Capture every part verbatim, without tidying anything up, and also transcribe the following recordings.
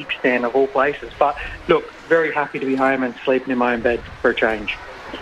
stand of all places. But look, very happy to be home and sleeping in my own bed for a change.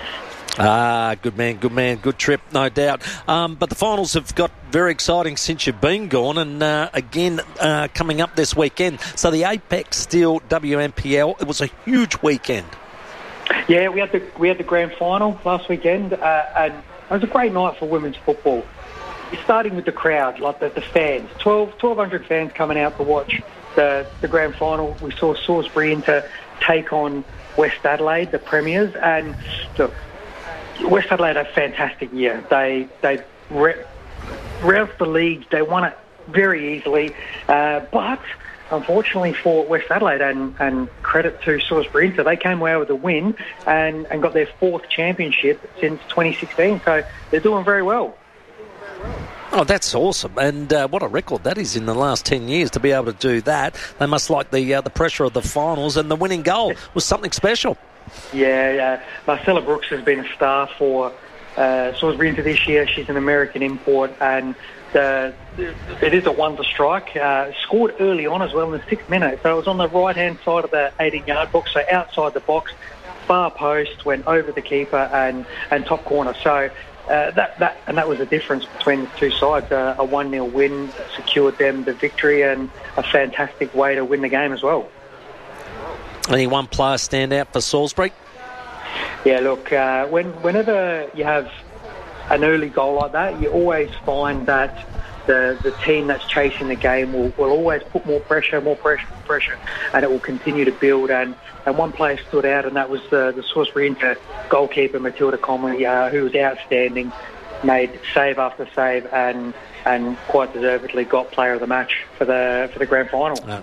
Ah, good man, good man, good trip, no doubt. Um, but the finals have got very exciting since you've been gone, and uh, again uh, coming up this weekend. So the Apex Steel W M P L, it was a huge weekend. Yeah, we had the we had the grand final last weekend, uh, and it was a great night for women's football. Starting with the crowd, like the, the fans, twelve hundred fans coming out to watch the, the grand final. We saw Salisbury Inter take on West Adelaide, the premiers, and look, West Adelaide had a fantastic year. They they re- roused the league. They won it very easily, uh, but unfortunately for West Adelaide, and, and credit to Salisbury Inter, they came away with a win and, and got their fourth championship since twenty sixteen. So they're doing very well. Oh, that's awesome. And uh, what a record that is in the last ten years to be able to do that. They must like the uh, the pressure of the finals, and the winning goal was something special. Yeah, yeah. Marcella Brooks has been a star for uh, Salisbury Inter this year. She's an American import, and the, it is a wonder strike. Uh, scored early on as well in the sixth minute. So it was on the right-hand side of the eighteen-yard box, so outside the box, far post, went over the keeper and, and top corner. So uh, that that and that was the difference between the two sides. Uh, a one nil win secured them the victory, and a fantastic way to win the game as well. Any one player stand out for Salisbury? Yeah, look, uh, when, whenever you have an early goal like that, you always find that the the team that's chasing the game will, will always put more pressure, more pressure, more pressure, and it will continue to build. And, and one player stood out, and that was the, the Salisbury Inter goalkeeper, Matilda Comley, uh, who was outstanding, made save after save, and and quite deservedly got player of the match for the for the grand final. No.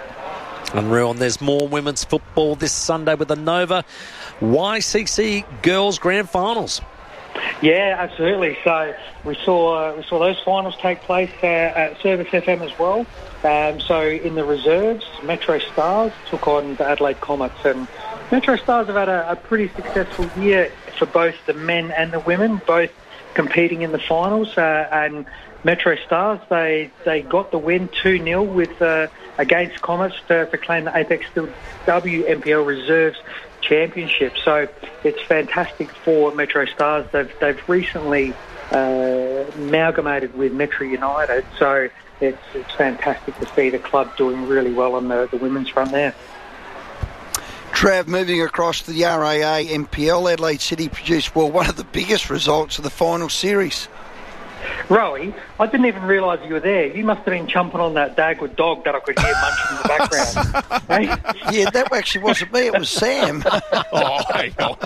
Unreal. And there's more women's football this Sunday with the Nova Y C C Girls Grand Finals. Yeah, absolutely. So we saw uh, we saw those finals take place uh, at Service F M as well. Um, so in the reserves, Metro Stars took on the Adelaide Comets, and Metro Stars have had a, a pretty successful year for both the men and the women, both competing in the finals. Uh, and Metro Stars, they they got the win two nil with uh, against Comets to, to claim the Apex Steel W M P L Reserves Championship. So it's fantastic for Metro Stars. They've they've recently uh, amalgamated with Metro United, so it's it's fantastic to see the club doing really well on the, the women's front there. Trav, moving across to the R A A M P L, Adelaide City produced, well, one of the biggest results of the final series. Rowie, I didn't even realise you were there. You must have been jumping on that Dagwood dog that I could hear munching in the background. Hey? Yeah, that actually wasn't me, it was Sam. Oh, hang on.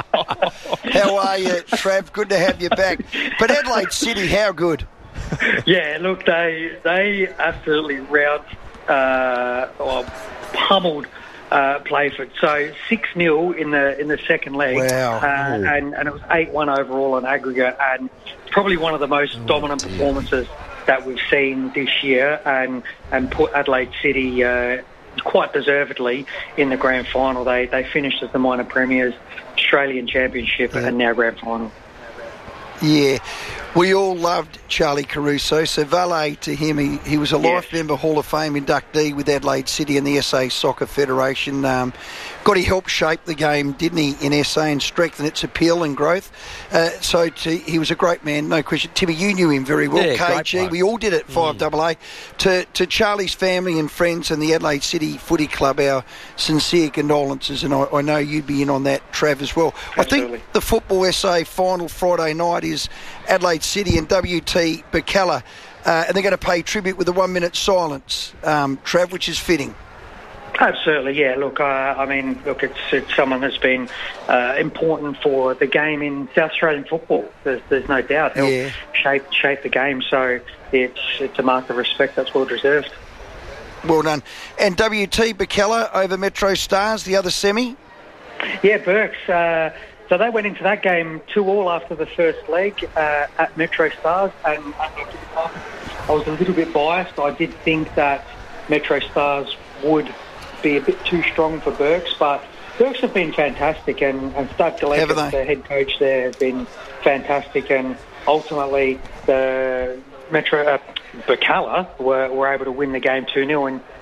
How are you, Trav? Good to have you back. But Adelaide City, how good? Yeah, look, they they absolutely roused, uh, or pummeled uh, Playford. So six nil in the in the second leg. Wow. Uh, and, and it was eight one overall on aggregate, and probably one of the most oh, dominant dear. performances that we've seen this year, and, and put Adelaide City uh, quite deservedly in the grand final. They they finished as the minor premiers, Australian Championship, yeah. and now grand final. Yeah, we all loved Charlie Caruso, so valet to him. He, he was a yes. life member, Hall of Fame inductee with Adelaide City and the S A Soccer Federation. Um, God, he helped shape the game, didn't he, in S A, and strengthen its appeal and growth. Uh, so to, he was a great man, no question. Timmy, you knew him very well. Yeah, K G, we all did at five A A. Mm. To, to Charlie's family and friends and the Adelaide City Footy Club, our sincere condolences, and I, I know you'd be in on that, Trav, as well. Absolutely. I think the Football S A final Friday night is Adelaide City and W T Bacala, uh, and they're going to pay tribute with a one-minute silence, um, Trav, which is fitting. Absolutely, yeah. Look, uh, I mean, look, it's it's someone that's been uh, important for the game in South Australian football. There's, there's no doubt. He'll yeah. shape shape the game, so it's it's a mark of respect that's well deserved. Well done. And W T Bacala over Metro Stars, the other semi. Yeah, Burks. Uh, so they went into that game two all after the first leg uh, at Metro Stars, and, and I was a little bit biased. I did think that Metro Stars would be a bit too strong for Burks, but Burks have been fantastic, and, and Steve Gillespie, the head coach there, has been fantastic, and ultimately the Metro uh, Bacala were, were able to win the game two nil, and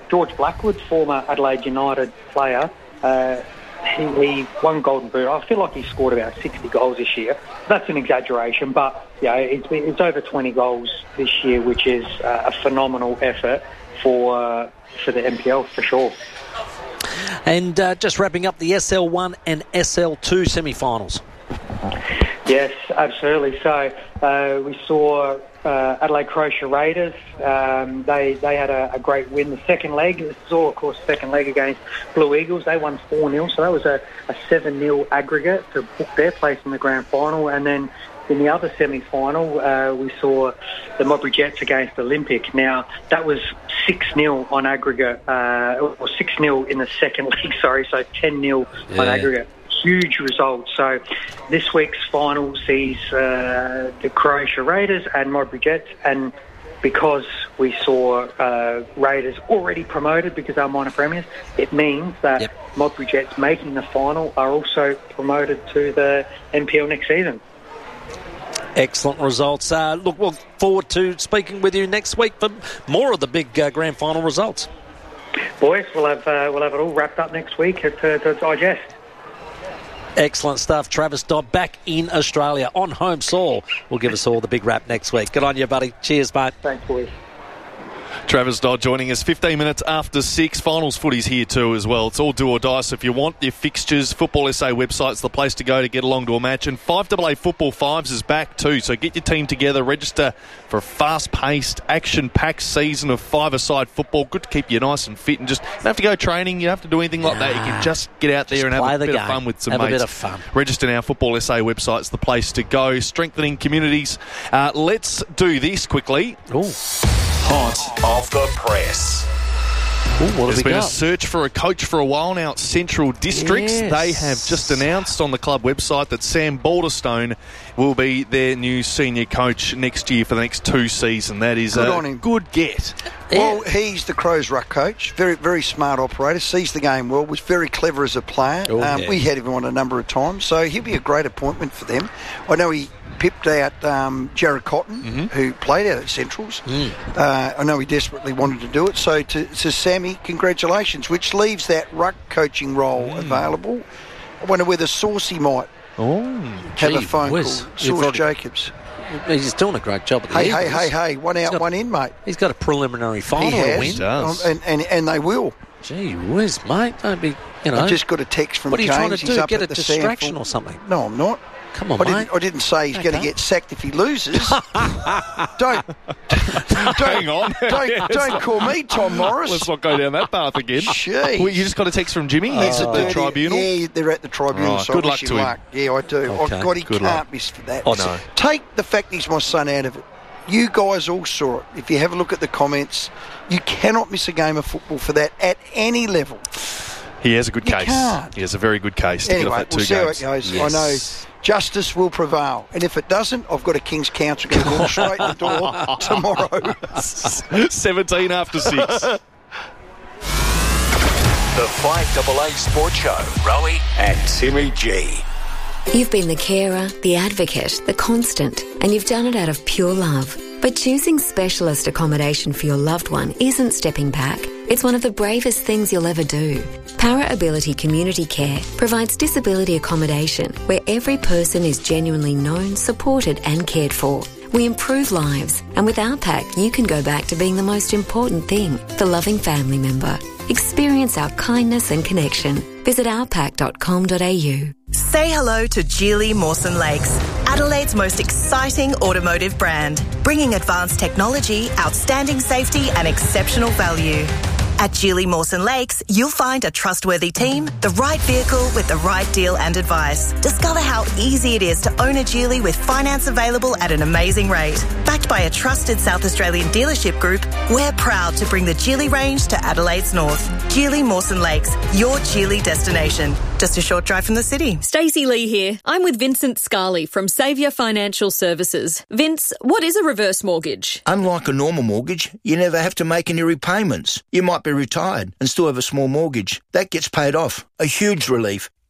George Blackwood, former Adelaide United player, uh, he, he won Golden Boot. I feel like he scored about sixty goals this year. That's an exaggeration, but yeah, it's, it's over twenty goals this year, which is uh, a phenomenal effort for uh, for the N P L for sure. And uh, just wrapping up the S L one and S L two semi-finals. Yes, absolutely. So uh, we saw uh, Adelaide Croatia Raiders. Um, they they had a, a great win. The second leg, this is all, of course, second leg against Blue Eagles. They won four nil, so that was a, a seven nil aggregate to book their place in the grand final. And then in the other semi-final, uh, we saw the Modbury Jets against Olympic. Now, that was six nil on aggregate, uh, or six nil in the second leg, sorry, so ten nil yeah. on aggregate. Huge result. So this week's final sees uh, the Croatia Raiders and Modbury Jets, and because we saw uh, Raiders already promoted because they're minor premiers, it means that yep. Modbury Jets making the final are also promoted to the N P L next season. Excellent results. Uh, look, we'll look forward to speaking with you next week for more of the big uh, grand final results. Boys, we'll have uh, we'll have it all wrapped up next week to, to digest. Excellent stuff. Travis Dodd back in Australia on home soil will give us all the big wrap next week. Good on you, buddy. Cheers, mate. Thanks, boys. Travis Dodd joining us fifteen minutes after six. Finals footy's here too as well. It's all do or die. So if you want your fixtures, Football S A website's the place to go to get along to a match. And five A A Football Fives is back too. So get your team together, register for a fast-paced, action-packed season of five-a-side football. Good to keep you nice and fit, and just you don't have to go training. You don't have to do anything like that. You can just get out there just and have a the bit game. of fun with some have mates. Have a bit of fun. Register now. Football S A website's the place to go. Strengthening communities. Uh, let's do this quickly. Ooh. Hot off the press. Ooh, what There's have we been got? a search for a coach for a while now at Central Districts. Yes. They have just announced on the club website that Sam Balderstone will be their new senior coach next year for the next two seasons. That is good a on him. good get. Yeah. Well, he's the Crows ruck coach. Very, very smart operator. Sees the game well. Was very clever as a player. Oh, um, yeah. We had him on a number of times, so he'll be a great appointment for them. I know he pipped out um, Jared Cotton, mm-hmm. who played out at Centrals. Mm. Uh, I know he desperately wanted to do it. So to, to Sammy, congratulations, which leaves that ruck coaching role mm. available. I wonder whether Saucy might oh, have gee, a phone whiz. call. Sauce already, Jacobs. He's doing a great job at the Hey, Eagles. hey, hey, hey, one out, got, one in, mate. He's got a preliminary final he has. to win. He does. Um, and, and, and they will. Gee whiz, mate. Don't be, you know. I just got a text from what are you James. trying to do? He's up Get at a the distraction Sanford. or something? No, I'm not. Come on, I mate. didn't, I didn't say he's Okay. going to get sacked if he loses. don't, don't, Hang on. don't, don't call me Tom Morris. Let's not go down that path again. Jeez. Well, you just got a text from Jimmy. He's Oh. at the tribunal. Yeah, they're at the tribunal. Right. So Good I luck wish to him him. luck. Yeah, I do. Okay. Oh, God, he Good can't luck. miss for that. Oh, no. Take the fact he's my son out of it. You guys all saw it. If you have a look at the comments, you cannot miss a game of football for that at any level. He has a good You case. can't. He has a very good case to Anyway, get off that we'll two see games. how it goes. Yes. I know justice will prevail. And if it doesn't, I've got a King's Counsel going to walk straight in the door tomorrow. seventeen after six. The five A A Sports Show. Rowie and Timmy G. You've been the carer, the advocate, the constant, and you've done it out of pure love. But choosing specialist accommodation for your loved one isn't stepping back. It's one of the bravest things you'll ever do. Para Ability Community Care provides disability accommodation where every person is genuinely known, supported and cared for. We improve lives, and with our pack, you can go back to being the most important thing, the loving family member. Experience our kindness and connection. Visit our pack dot com dot a u. Say hello to Geely Mawson Lakes, Adelaide's most exciting automotive brand, bringing advanced technology, outstanding safety and exceptional value. At Geely Mawson Lakes, you'll find a trustworthy team, the right vehicle with the right deal and advice. Discover how easy it is to own a Geely with finance available at an amazing rate. Backed by a trusted South Australian dealership group, we're proud to bring the Geely range to Adelaide's north. Geely Mawson Lakes, your Geely destination. Just a short drive from the city. Stacey Lee here. I'm with Vincent Scarley from Saviour Financial Services. Vince, what is a reverse mortgage? Unlike a normal mortgage, you never have to make any repayments. You might be retired and still have a small mortgage. That gets paid off. A huge relief.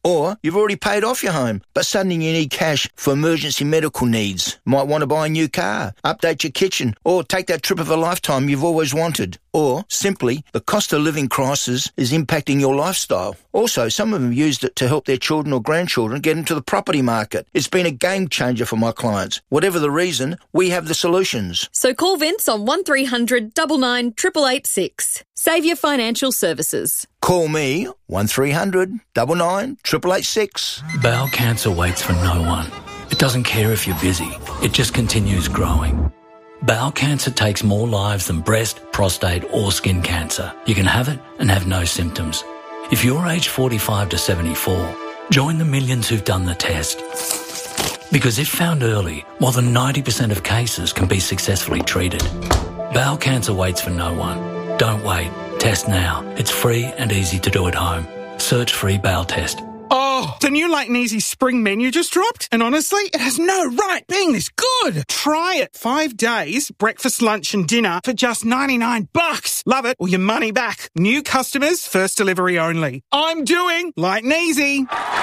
Or you've already paid off your home, but suddenly you need cash for emergency medical needs. Might want to buy a new car, update your kitchen, or take that trip of a lifetime you've always wanted. Or, simply, the cost of living crisis is impacting your lifestyle. Also, some of them used it to help their children or grandchildren get into the property market. It's been a game changer for my clients. Whatever the reason, we have the solutions. So call Vince on one three hundred nine nine eight eight eight six. Saviour Financial Services. Call me, one three hundred nine nine eight eight eight six. Bowel cancer waits for no one. It doesn't care if you're busy. It just continues growing. Bowel cancer takes more lives than breast, prostate or skin cancer. You can have it and have no symptoms. If you're aged forty-five to seventy-four, join the millions who've done the test. Because if found early, more than ninety percent of cases can be successfully treated. Bowel cancer waits for no one. Don't wait. Test now. It's free and easy to do at home. Search free bowel test. Oh, the new Late and Easy spring menu just dropped, and honestly, it has no right being this good. Try it. Five days, breakfast, lunch and dinner for just ninety-nine bucks. Love it or your money back. New customers, first delivery only. I'm doing Late and Easy.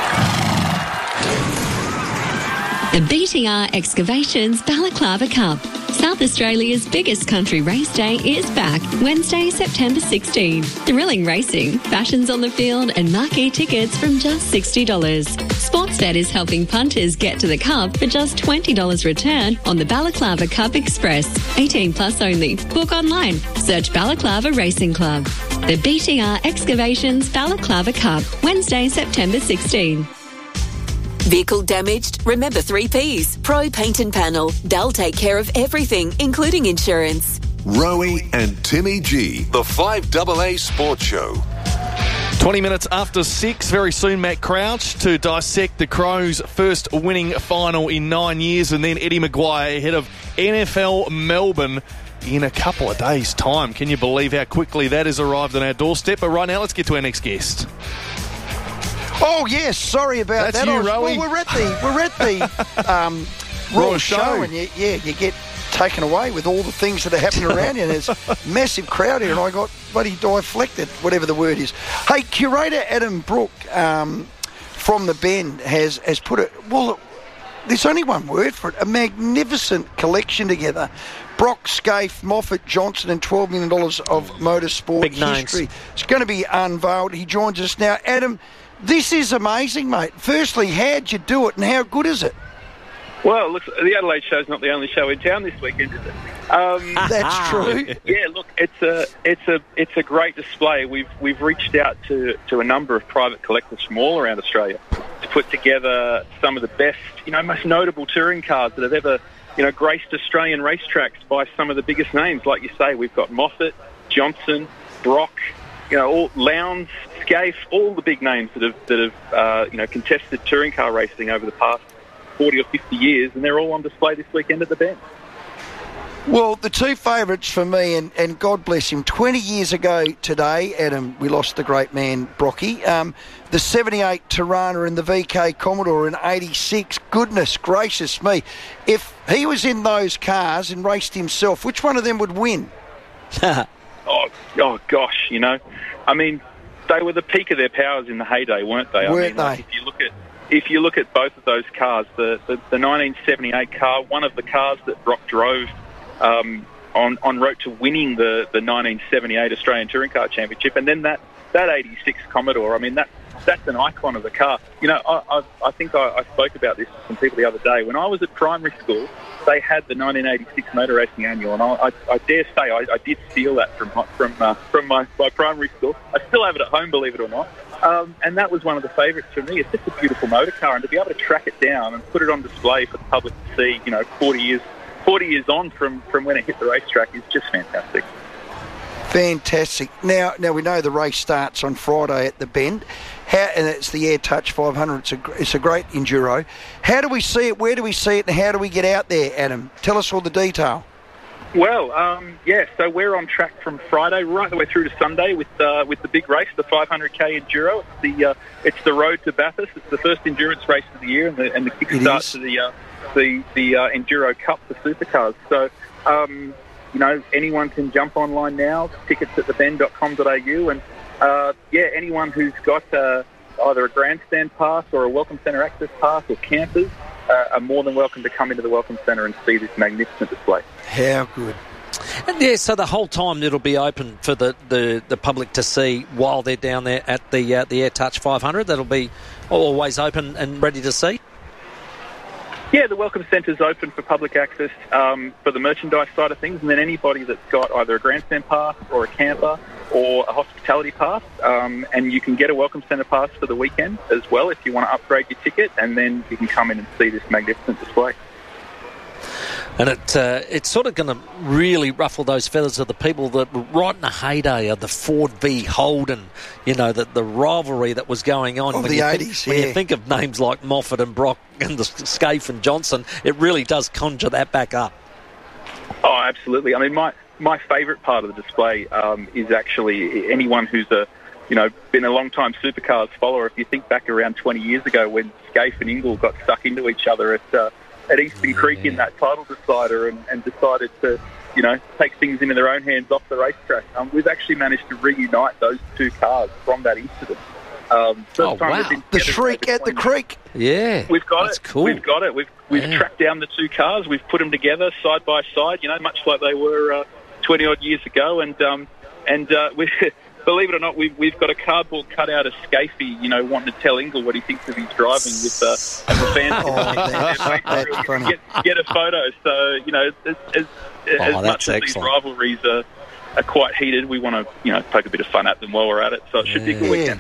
The B T R Excavations Balaclava Cup. South Australia's biggest country race day is back Wednesday, September sixteenth. Thrilling racing, fashions on the field and marquee tickets from just sixty dollars. Sportsbet is helping punters get to the Cup for just twenty dollars return on the Balaclava Cup Express. eighteen plus only. Book online. Search Balaclava Racing Club. The B T R Excavations Balaclava Cup, Wednesday, September sixteenth. Vehicle damaged? Remember three Ps. Pro Paint and Panel. They'll take care of everything, including insurance. Rowie and Timmy G, the five A A Sports Show. twenty minutes after six, very soon Matt Crouch to dissect the Crows' first winning final in nine years, and then Eddie Maguire ahead of N F L Melbourne in a couple of days' time. Can you believe how quickly that has arrived on our doorstep? But right now, let's get to our next guest. Oh yes, sorry about That's that. you, I was, Rowie. well, we're at the we're at the um, Raw, Raw show, show. and you, yeah, you get taken away with all the things that are happening around you. And there's a massive crowd here, and I got bloody deflected, whatever the word is. Hey, curator Adam Brook um, from the Bend has has put it. Well, there's only one word for it: a magnificent collection together. Brock, Scaife, Moffat, Johnson, and twelve million dollars of motorsport Big history. names. It's going to be unveiled. He joins us now, Adam. This is amazing, mate. Firstly, how'd you do it and how good is it? Well, look, the Adelaide show's not the only show in town this weekend, is it? Um, That's true. Yeah, look, it's a it's a it's a great display. We've we've reached out to, to a number of private collectors from all around Australia to put together some of the best, you know, most notable touring cars that have ever, you know, graced Australian racetracks by some of the biggest names. Like you say, we've got Moffat, Johnson, Brock, you know, all Lowndes, Scaife, all the big names that have that have uh, you know contested touring car racing over the past forty or fifty years, and they're all on display this weekend at the Bend. Well, the two favourites for me, and, and God bless him, twenty years ago today, Adam, we lost the great man, Brocky. Um, the seventy-eight Tirana and the V K Commodore in eighty-six. Goodness gracious me. If he was in those cars and raced himself, which one of them would win? oh, oh, gosh, you know. I mean, they were the peak of their powers in the heyday, weren't they? Weren't I mean, they? Like, if you look at if you look at both of those cars, the, the, the nineteen seventy-eight car, one of the cars that Brock drove um, on en route to winning the, the nineteen seventy-eight Australian Touring Car Championship, and then that, that eighty-six Commodore, I mean, that that's an icon of the car. You know, I, I, I think I, I spoke about this to some people the other day. When I was at primary school, they had the nineteen eighty-six Motor Racing Annual, and I, I, I dare say I, I did steal that from my, from uh, from my, my primary school. I still have it at home, believe it or not. Um, and that was one of the favourites for me. It's just a beautiful motor car, and to be able to track it down and put it on display for the public to see, you know, forty years forty years on from, from when it hit the racetrack is just fantastic. Fantastic. Now, now we know the race starts on Friday at the Bend. How, and it's the Air Touch five hundred. It's a, it's a great enduro. How do we see it? Where do we see it? And how do we get out there, Adam? Tell us all the detail. Well, um, yeah, so we're on track from Friday right the way through to Sunday with uh, with the big race, the five hundred K Enduro. It's the uh, it's the road to Bathurst. It's the first endurance race of the year, and the, and the kickstart to the uh, the the uh, Enduro Cup for supercars. So, um, you know, anyone can jump online now. Tickets at the bend dot com dot a u, and uh, yeah, anyone who's got uh, either a grandstand pass or a Welcome Centre access pass or campers uh, are more than welcome to come into the Welcome Centre and see this magnificent display. How good. And yeah, so the whole time it'll be open for the, the, the public to see while they're down there at the uh, the AirTouch five hundred. That'll be always open and ready to see. Yeah, the Welcome Centre's open for public access um, for the merchandise side of things, and then anybody that's got either a grandstand pass or a camper or a hospitality pass, um, and you can get a Welcome Centre pass for the weekend as well if you want to upgrade your ticket, and then you can come in and see this magnificent display. And it uh, it's sort of going to really ruffle those feathers of the people that were right in the heyday of the Ford v Holden, you know, the, the rivalry that was going on. Of when the you eighties, think, When yeah. you think of names like Moffat and Brock and the Scaife and Johnson, it really does conjure that back up. Oh, absolutely. I mean, my, my favourite part of the display um, is actually anyone who's a, you know, been a long-time supercars follower. If you think back around twenty years ago when Scaife and Ingle got stuck into each other at... Uh, at Eastern yeah. Creek in that title decider and, and decided to, you know, take things into their own hands off the racetrack. Um, we've actually managed to reunite those two cars from that incident. Um, first oh, time wow. The Shriek at the Creek. Yeah. We've got That's it. cool. We've got it. We've, we've yeah. tracked down the two cars. We've put them together side by side, you know, much like they were uh, twenty-odd years ago. And, um, and uh, we believe it or not, we've, we've got a cardboard cutout of Scaife, you know, wanting to tell Ingle what he thinks of his driving with uh, the fans. Oh, that's funny. Get, get a photo. So, you know, as, as, Oh, as that's much as excellent. these rivalries are, are quite heated, we want to, you know, poke a bit of fun at them while we're at it. So it should be a good weekend.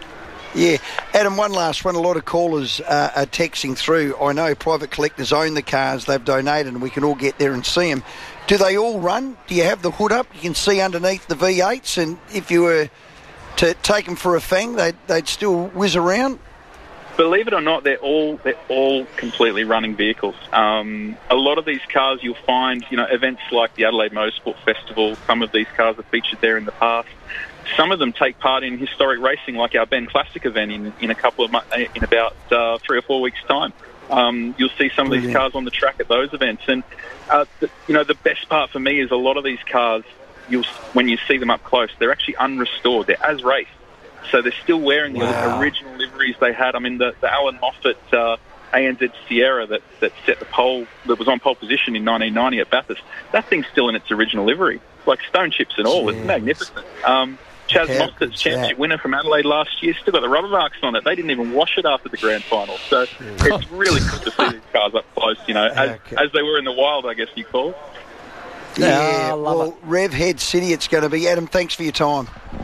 Yeah. Adam, one last one. A lot of callers uh, are texting through. I know private collectors own the cars. They've donated and we can all get there and see them. Do they all run? Do you have the hood up? You can see underneath the V eights, and if you were to take them for a fang, they'd, they'd still whiz around? Believe it or not, they're all they're all completely running vehicles. Um, a lot of these cars you'll find, you know, events like the Adelaide Motorsport Festival, some of these cars have featured there in the past. Some of them take part in historic racing, like our Ben Classic event in, in a couple of mo- in about uh, three or four weeks' time. Um, you'll see some of these cars on the track at those events, and uh, the, you know, the best part for me is a lot of these cars, you'll when you see them up close, they're actually unrestored. They're as raced, so they're still wearing the Wow. original liveries they had. I mean, the, the Alan Moffat uh, A N Z Sierra that, that set the pole, that was on pole position in nineteen ninety at Bathurst. That thing's still in its original livery, like stone chips and all. Jeez. It's magnificent. Um, Chaz How Mostert's good's championship that? winner from Adelaide last year still got the rubber marks on it. They didn't even wash it after the grand final. So it's really good to see these cars up close, you know, as, Okay. as they were in the wild, I guess you call it. Yeah, I love well, Rev Head City it's going to be. Adam, thanks for your time.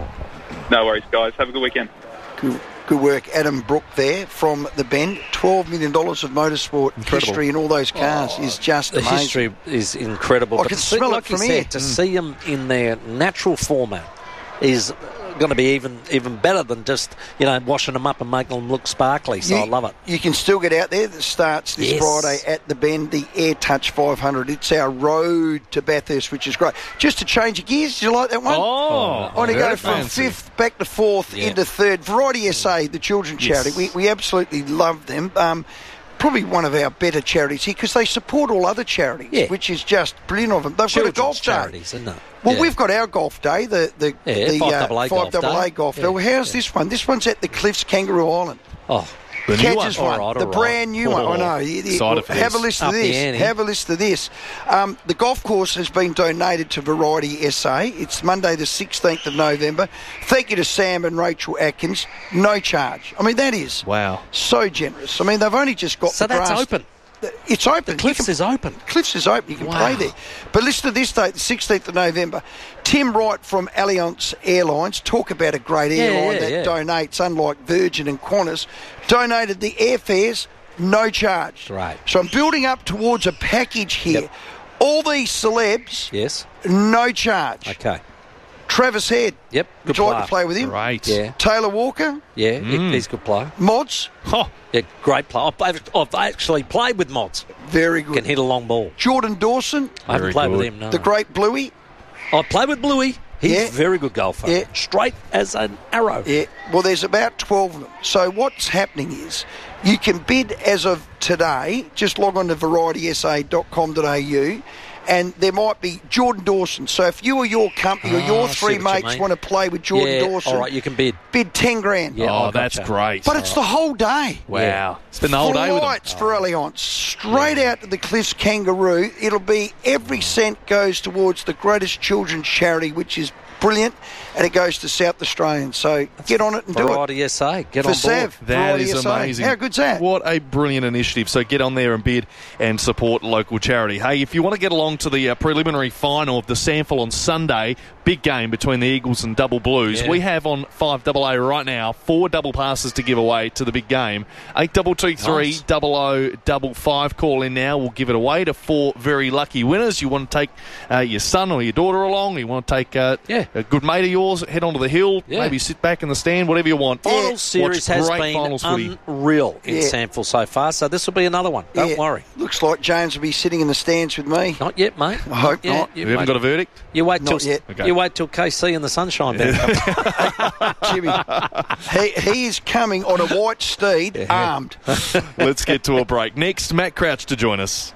No worries, guys. Have a good weekend. Good, good work. Adam Brook there from the Bend. twelve million dollars of motorsport Incredible. history in all those cars Oh, is just The amazing. history is incredible. I but can to see- smell it like you from said, here. To Mm. see them in their natural format is going to be even even better than just, you know, washing them up and making them look sparkly. So You- I love it. You can still get out there. That starts this Yes. Friday at the Bend, the AirTouch five hundred. It's our road to Bathurst, which is great. Just to change of gears, do you like that one? Oh, I want to very go from fancy. fifth back to fourth Yeah. into third. Variety S A, the children's Yes. charity, we, we absolutely love them. Um, probably one of our better charities here because they support all other charities, Yeah. which is just brilliant of them. They've Children's got a golf day. charities, isn't it? Well, Yeah. we've got our golf day, the the, Yeah, the five double A golf five double A day. golf day. Yeah, Well, how's yeah. this one? This one's at the Cliffs Kangaroo Island. Oh, The new Catches one. one, All right, the all right. brand new one. Oh, I know. You- you- excited for have this. a list Up of the this. ante. Have a list of this. Um, the golf course has been donated to Variety S A. It's Monday the sixteenth of November. Thank you to Sam and Rachel Atkins. No charge. I mean, that is Wow. so generous. I mean, they've only just got so the that's grass. open. It's open. The Cliffs You can- is open. Cliffs is open. You can Wow. play there. But listen to this date, the sixteenth of November. Tim Wright from Allianz Airlines, talk about a great Yeah, airline yeah, that yeah. donates, unlike Virgin and Qantas, donated the airfares, no charge. Right. So I'm building up towards a package here. Yep. All these celebs, Yes. no charge. Okay. Travis Head, Yep. would Good you like to player. play with him? Great. Yeah. Taylor Walker, Yeah. Mm. He's a good player. Mods, Oh, Yeah, great player. I've, I've actually played with Mods. very good. Can hit a long ball. Jordan Dawson, I haven't Very played with good. him. No. the great Bluey. I played with Bluey. He's Yeah. a very good golfer. Yeah. Straight as an arrow. Yeah, well, there's about twelve of them. So what's happening is you can bid as of today. Just log on to variety s a dot com dot a u and there might be Jordan Dawson. So if you or your company or Oh, your I see three what you mates mean. want to play with Jordan Yeah, Dawson, all right, you can bid. bid ten grand. Yeah, oh, I that's gotcha. great. But it's the whole day. Wow. Yeah. Spend the whole day with them. Flights for Allianz, straight out to the Cliffs Kangaroo. It'll be every cent goes towards the greatest children's charity, which is brilliant, and it goes to South Australians. So get on it and do it. Variety S A, get For on board. Sav, That Variety is S A. amazing. How good's that? What a brilliant initiative. So get on there and bid and support local charity. Hey, if you want to get along to the uh, preliminary final of the Sample on Sunday, big game between the Eagles and Double Blues, Yeah. we have on five double A right now four double passes to give away to the big game. eight double two three, Nice. double oh, double five. Call in now. We'll give it away to four very lucky winners. You want to take uh, your son or your daughter along, you want to take uh, Yeah. a good mate of yours, head onto the hill, Yeah. maybe sit back in the stand, whatever you want. Finals Watch series has great been finals footy. unreal in Yeah. Sample so far, so this will be another one. Don't Yeah. worry. Looks like James will be sitting in the stands with me. Not yet, mate. I hope Yeah, not. You We haven't wait, got a verdict? you wait Not till yet. Okay. you wait till K C and the Sunshine Band comes. Jimmy, he, he is coming on a white steed, armed. Let's get to a break. Next, Matt Crouch to join us.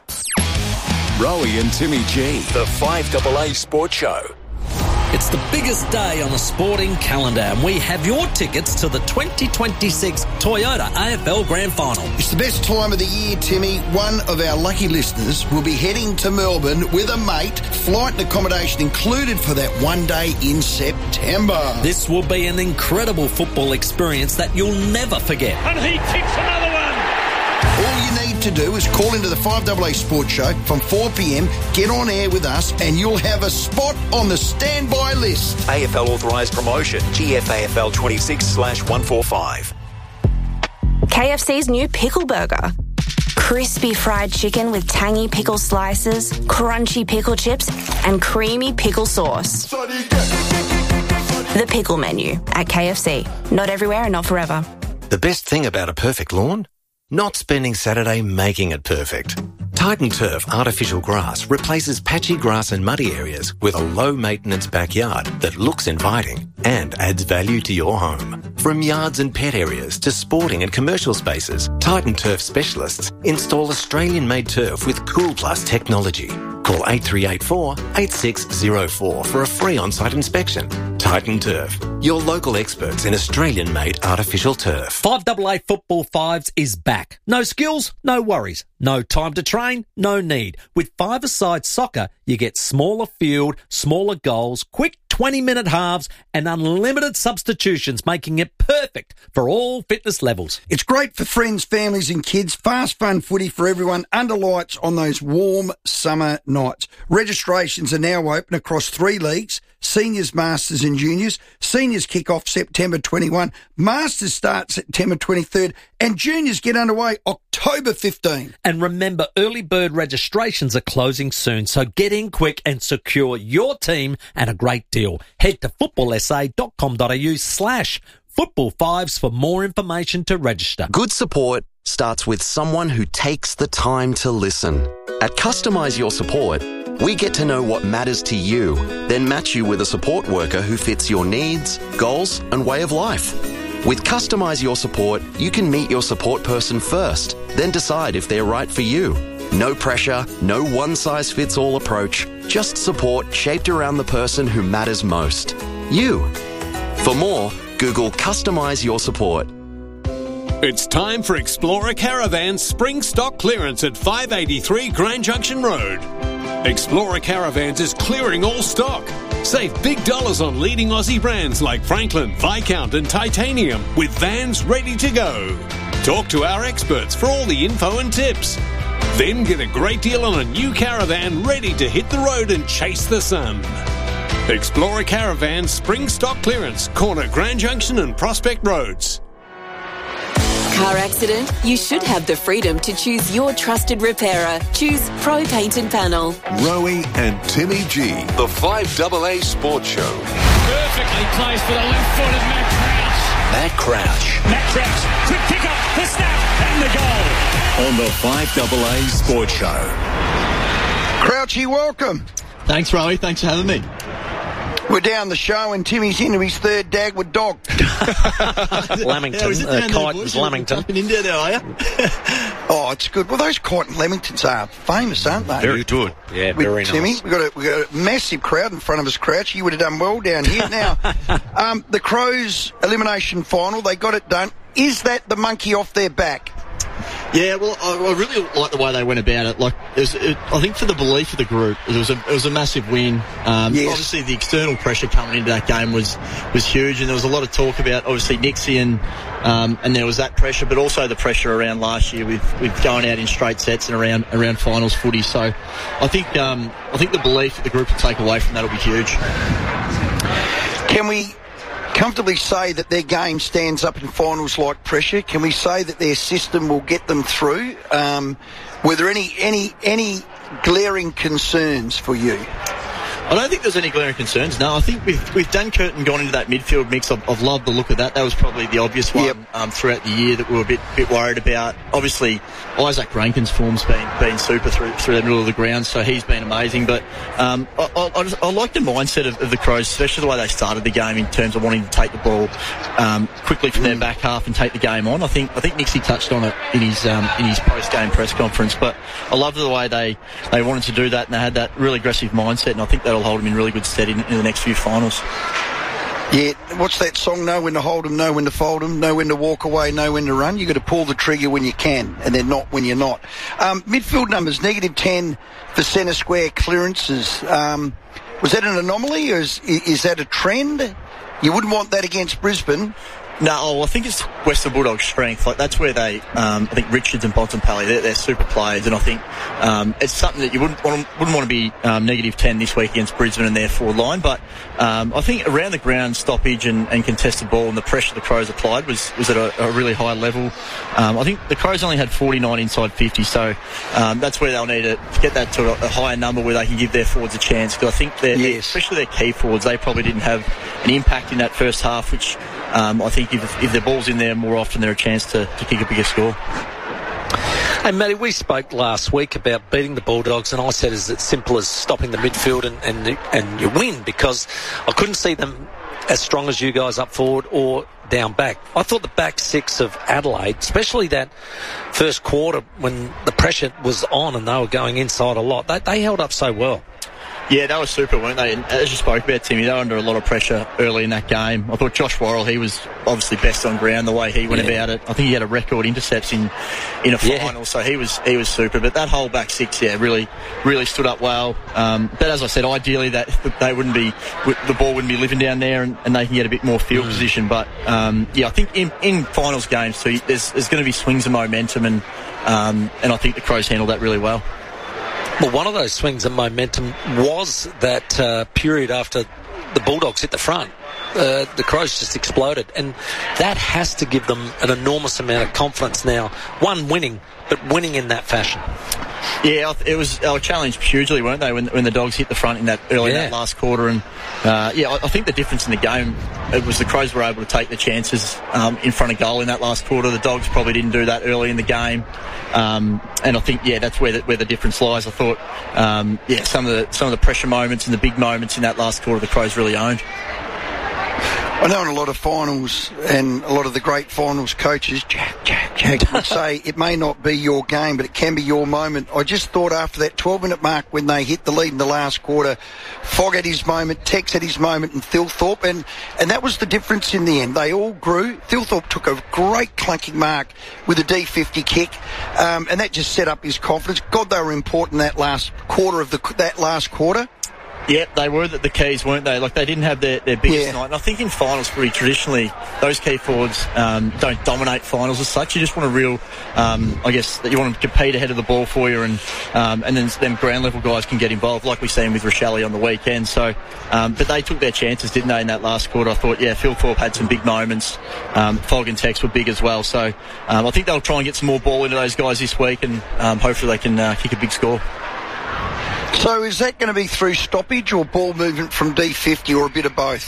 Rowie and Timmy G. The five double A Sports Show. It's the biggest day on the sporting calendar, and we have your tickets to the twenty twenty-six Toyota A F L Grand Final. It's the best time of the year, Timmy. One of our lucky listeners will be heading to Melbourne with a mate, flight and accommodation included for that one day in September. This will be an incredible football experience that you'll never forget. And he kicks another one. All you need to do is call into the five double A Sports Show from four p.m, get on air with us, and you'll have a spot on the standby list. A F L authorised promotion. G F A F L twenty-six slash one forty-five. K F C's new pickle burger. Crispy fried chicken with tangy pickle slices, crunchy pickle chips, and creamy pickle sauce. The pickle menu at K F C. Not everywhere and not forever. The best thing about a perfect lawn? Not spending Saturday making it perfect. Titan Turf Artificial Grass replaces patchy grass and muddy areas with a low-maintenance backyard that looks inviting and adds value to your home. From yards and pet areas to sporting and commercial spaces, Titan Turf specialists install Australian-made turf with Cool Plus technology. Call eight three eight four, eight six zero four for a free on-site inspection. Titan Turf, your local experts in Australian-made artificial turf. five double A Football Fives is back. No skills, no worries. No time to train, no need. With five-a-side soccer, you get smaller field, smaller goals, quick twenty-minute halves, and unlimited substitutions, making it perfect for all fitness levels. It's great for friends, families and kids. Fast, fun footy for everyone under lights on those warm summer nights. Registrations are now open across three leagues. Seniors, Masters and Juniors. Seniors kick off September twenty-first. Masters start September twenty-third. And Juniors get underway October fifteenth. And remember, early bird registrations are closing soon, so get in quick and secure your team and a great deal. Head to footballsa.com.au slash football fives for more information to register. Good support starts with someone who takes the time to listen. At Customise Your Support, we get to know what matters to you, then match you with a support worker who fits your needs, goals, and way of life. With Customise Your Support, you can meet your support person first, then decide if they're right for you. No pressure, no one-size-fits-all approach, just support shaped around the person who matters most. You. For more, Google Customise Your Support. It's time for Explorer Caravan's spring stock clearance at five eighty-three Grand Junction Road. Explorer Caravans is clearing all stock. Save big dollars on leading Aussie brands like Franklin, Viscount and Titanium with vans ready to go. Talk to our experts for all the info and tips. Then get a great deal on a new caravan ready to hit the road and chase the sun. Explorer Caravan spring stock clearance, corner Grand Junction and Prospect Roads. Car accident? You should have the freedom to choose your trusted repairer. Choose Pro Paint and Panel. Rowie and Timmy G. The five double A Sports Show. Perfectly placed for the left foot of Matt Crouch. Matt Crouch. Matt Crouch, quick pick up, the snap, and the goal. On the five double A Sports Show. Crouchy, welcome. Thanks, Rowie. Thanks for having me. We're down the show and Timmy's into his third dag with dog. Lamington, yeah, uh, Kyneton's Lamington. Jumping in there, are you? Oh, it's good. Well, those Kyneton Lamingtons are famous, aren't they? Very good. Yeah, With very Timmy, nice. we've got, a, we've got a massive crowd in front of us, Crouch. You would have done well down here. Now, um, the Crows elimination final, they got it done. Is that the monkey off their back? Yeah, well, I, I really like the way they went about it. Like, it was, it, I think for the belief of the group, it was a, it was a massive win. Um, yes. Obviously, the external pressure coming into that game was was huge, and there was a lot of talk about obviously Nixie and um, and there was that pressure, but also the pressure around last year with, with going out in straight sets and around around finals footy. So, I think um, I think the belief that the group will take away from that will be huge. Can we comfortably say that their game stands up in finals like pressure? Can we say that their system will get them through? Um, were there any any any glaring concerns for you? I don't think there's any glaring concerns. No, I think with, with Dan Curtin gone into that midfield mix, I've, I've loved the look of that. That was probably the obvious one yep. um, throughout the year that we were a bit bit worried about. Obviously, Isaac Rankin's form's been been super through through the middle of the ground, so he's been amazing. But um, I, I, I, just, I like the mindset of, of the Crows, especially the way they started the game in terms of wanting to take the ball um, quickly from mm. their back half and take the game on. I think I think Nixie touched on it in his um, in his post game press conference. But I loved the way they, they wanted to do that, and they had that really aggressive mindset, and I think that'll hold them in really good stead in, in the next few finals. Yeah, what's that song? Know when to hold them, know when to fold them, know when to walk away, know when to run. You've got to pull the trigger when you can, and then not when you're not. Um, midfield numbers, negative ten for centre square clearances. Um, was that an anomaly, or is, is that a trend? You wouldn't want that against Brisbane. No, I think it's Western Bulldogs' strength. Like, that's where they, um, I think Richards and Bontempelli, they're, they're super players, and I think um, it's something that you wouldn't want, wouldn't want to be um, negative ten this week against Brisbane and their forward line. But um, I think around the ground stoppage and, and contested ball and the pressure the Crows applied was, was at a, a really high level. Um, I think the Crows only had forty-nine inside fifty, so um, that's where they'll need to get that to a, a higher number where they can give their forwards a chance. Because I think, they're, yes. they're, especially their key forwards, they probably didn't have an impact in that first half, which um, I think if, if their ball's in there more often, they're a chance to, to kick a bigger score. Hey, Matty, we spoke last week about beating the Bulldogs, and I said it's as simple as stopping the midfield and, and, and you win, because I couldn't see them as strong as you guys up forward or down back. I thought the back six of Adelaide, especially that first quarter when the pressure was on and they were going inside a lot, they, they held up so well. Yeah, they were super, weren't they? And as you spoke about, Timmy, they were under a lot of pressure early in that game. I thought Josh Worrell, he was obviously best on ground the way he went yeah. about it. I think he had a record intercepts in, in a final, yeah. so he was he was super. But that whole back six, yeah, really really stood up well. Um, but as I said, ideally that they wouldn't be, the ball wouldn't be living down there, and, and they can get a bit more field mm. position. But um, yeah, I think in, in finals games too, there's there's going to be swings of momentum, and um, and I think the Crows handled that really well. Well, one of those swings of momentum was that uh, period after the Bulldogs hit the front. Uh, the Crows just exploded, and that has to give them an enormous amount of confidence now. One, winning, but winning in that fashion. Yeah, it was they were challenged hugely, weren't they, when when the Dogs hit the front in that early yeah. in that last quarter? And uh, yeah, I think the difference in the game, it was the Crows were able to take the chances um, in front of goal in that last quarter. The Dogs probably didn't do that early in the game, um, and I think yeah, that's where the, where the difference lies. I thought um, yeah, some of the some of the pressure moments and the big moments in that last quarter, the Crows really owned. I know in a lot of finals, and a lot of the great finals coaches, Jack, Jack, Jack, would say it may not be your game, but it can be your moment. I just thought after that twelve-minute mark when they hit the lead in the last quarter, Fogg had his moment, Tex had his moment, and Thilthorpe, and, and that was the difference in the end. They all grew. Thilthorpe took a great clunking mark with a D fifty kick, um, and that just set up his confidence. God, they were important that last quarter of the that last quarter. Yep, they were the, the keys, weren't they? Like, they didn't have their, their biggest yeah. night. And I think in finals, pretty traditionally, those key forwards um, don't dominate finals as such. You just want a real, um, I guess, that you want to compete ahead of the ball for you, and um, and then them ground level guys can get involved, like we've seen with Rochelle on the weekend. So, um, but they took their chances, didn't they, in that last quarter? I thought, yeah, Phil Thorpe had some big moments. Um, Fogg and Tex were big as well. So, um, I think they'll try and get some more ball into those guys this week, and um, hopefully they can uh, kick a big score. So is that going to be through stoppage or ball movement from D fifty, or a bit of both?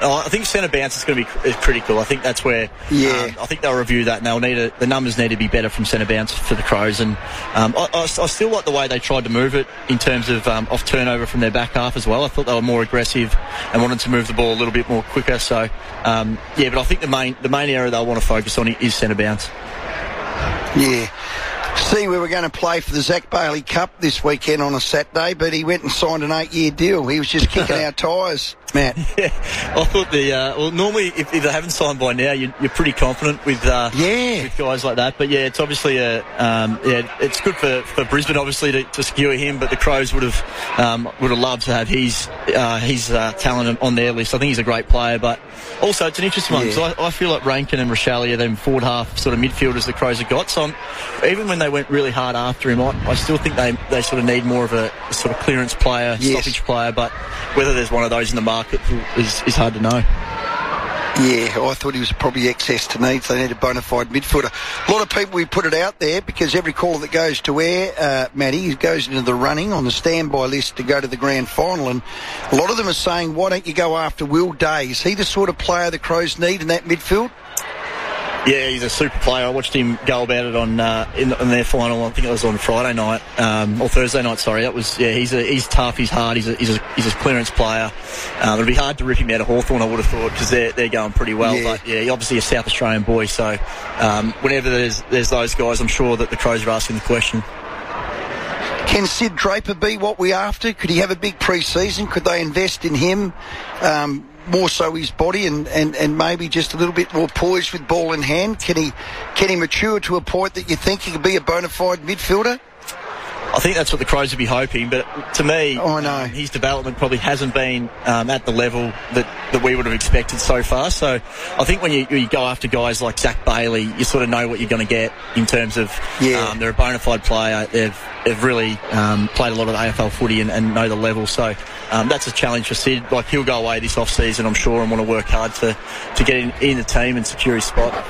Oh, I think centre bounce is going to be critical. I think that's where. Yeah. Um, I think they'll review that, and they'll need a, the numbers need to be better from centre bounce for the Crows. And um, I, I, I still like the way they tried to move it in terms of um, off turnover from their back half as well. I thought they were more aggressive and wanted to move the ball a little bit more quicker. So um, yeah, but I think the main the main area they'll want to focus on is centre bounce. Yeah. See, we were going to play for the Zach Bailey Cup this weekend on a Saturday, but he went and signed an eight-year deal. He was just kicking our tyres, Matt. Yeah, I thought the uh, well, normally if, if they haven't signed by now, you, you're pretty confident with uh, yeah with guys like that. But yeah, it's obviously a um, yeah, it's good for, for Brisbane obviously to, to secure him. But the Crows would have um, would have loved to have his uh, his uh, talent on their list. I think he's a great player, but also it's an interesting one because yeah. I, I feel like Rankin and Rochelle are them forward half sort of midfielders the Crows have got. So I'm, even when they went really hard after him, I, I still think they they sort of need more of a, a sort of clearance player, yes. stoppage player. But whether there's one of those in the market is, is hard to know. Yeah, I thought he was probably excess to needs. They need a bona fide midfielder. A lot of people, we put it out there because every caller that goes to air, uh, Matty, goes into the running on the standby list to go to the grand final. And a lot of them are saying, why don't you go after Will Day? Is he the sort of player the Crows need in that midfield? Yeah, he's a super player. I watched him go about it on uh, in, in their final. I think it was on Friday night um, or Thursday night. Sorry, that was yeah. He's a, he's tough. He's hard. He's a, he's a, he's a clearance player. Um, it'd be hard to rip him out of Hawthorn, I would have thought, because they're they're going pretty well. Yeah. But yeah, he's obviously a South Australian boy. So um, whenever there's there's those guys, I'm sure that the Crows are asking the question. Can Sid Draper be what we're after? Could he have a big pre-season? Could they invest in him? Um, more so his body and, and, and maybe just a little bit more poised with ball in hand? Can he can he mature to a point that you think he could be a bona fide midfielder? I think that's what the Crows would be hoping, but to me, oh, no. um, his development probably hasn't been um, at the level that, that we would have expected so far. So I think when you, you go after guys like Zach Bailey, you sort of know what you're going to get in terms of yeah. um, they're a bona fide player. They've, they've really um, played a lot of A F L footy and, and know the level. So um, that's a challenge for Sid. Like, he'll go away this off-season, I'm sure, and want to work hard to, to get in, in the team and secure his spot.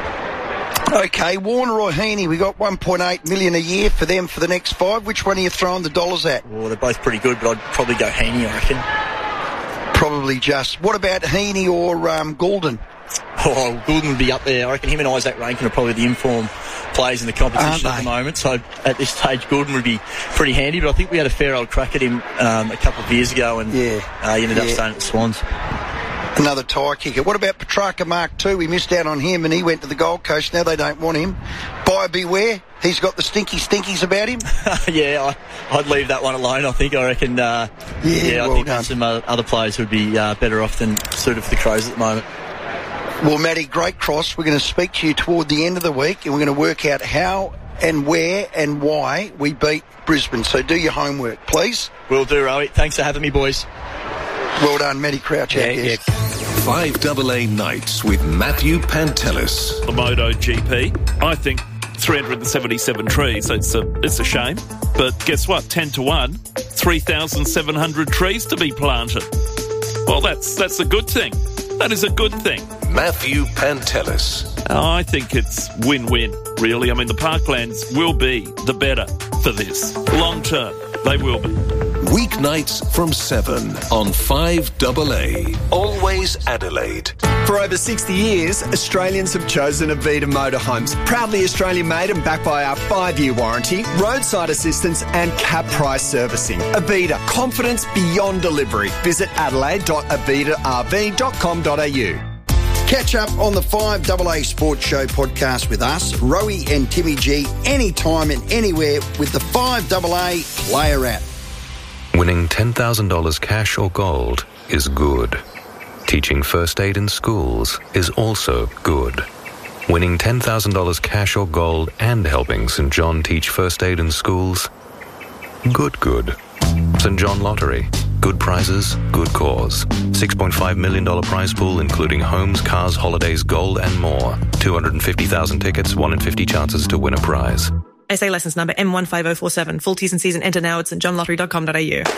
Okay, Warner or Heaney, we got one point eight million dollars a year for them for the next five. Which one are you throwing the dollars at? Well, they're both pretty good, but I'd probably go Heaney, I reckon. Probably just. What about Heaney or um, Goulden? Oh, Goulden would be up there. I reckon him and Isaac Rankin are probably the informed players in the competition at the moment. So at this stage, Goulden would be pretty handy. But I think we had a fair old crack at him um, a couple of years ago, and yeah. uh, he ended yeah. up staying at the Swans. Another tyre kicker. What about Petrarca Mark two? We missed out on him and he went to the Gold Coast. Now they don't want him. Buyer beware. He's got the stinky stinkies about him. yeah, I, I'd leave that one alone. I think. I reckon. Uh, yeah, yeah, well I think done. some other players would be uh, better off than suited for the Crows at the moment. Well, Matty, great cross. We're going to speak to you toward the end of the week and we're going to work out how and where and why we beat Brisbane. So do your homework, please. Will do, Rowie. Thanks for having me, boys. Well done, Matty Crouch. Yeah, yeah. Five double A nights with Matthew Pantelis. The Moto G P. I think three hundred seventy-seven trees. It's a it's a shame, but guess what? Ten to one, three thousand seven hundred trees to be planted. Well, that's that's a good thing. That is a good thing. Matthew Pantelis. I think it's win-win. Really, I mean the Parklands will be the better for this long term. They will be. Weeknights from seven on five double A. Always Adelaide. For over sixty years, Australians have chosen Avita Motorhomes. Proudly Australian made and backed by our five-year warranty, roadside assistance and cap price servicing. Avita, confidence beyond delivery. Visit adelaide dot avita r v dot com dot a u. Catch up on the five double A Sports Show podcast with us, Rowie and Timmy G, anytime and anywhere with the five double A Player app. Winning ten thousand dollars cash or gold is good. Teaching first aid in schools is also good. Winning ten thousand dollars cash or gold and helping Saint John teach first aid in schools? Good, good. Saint John Lottery. Good prizes, good cause. six point five million dollars prize pool including homes, cars, holidays, gold and more. two hundred fifty thousand tickets, one in fifty chances to win a prize. S A licence number M one five oh four seven. Full T's and C's and enter now at st john lottery dot com dot a u.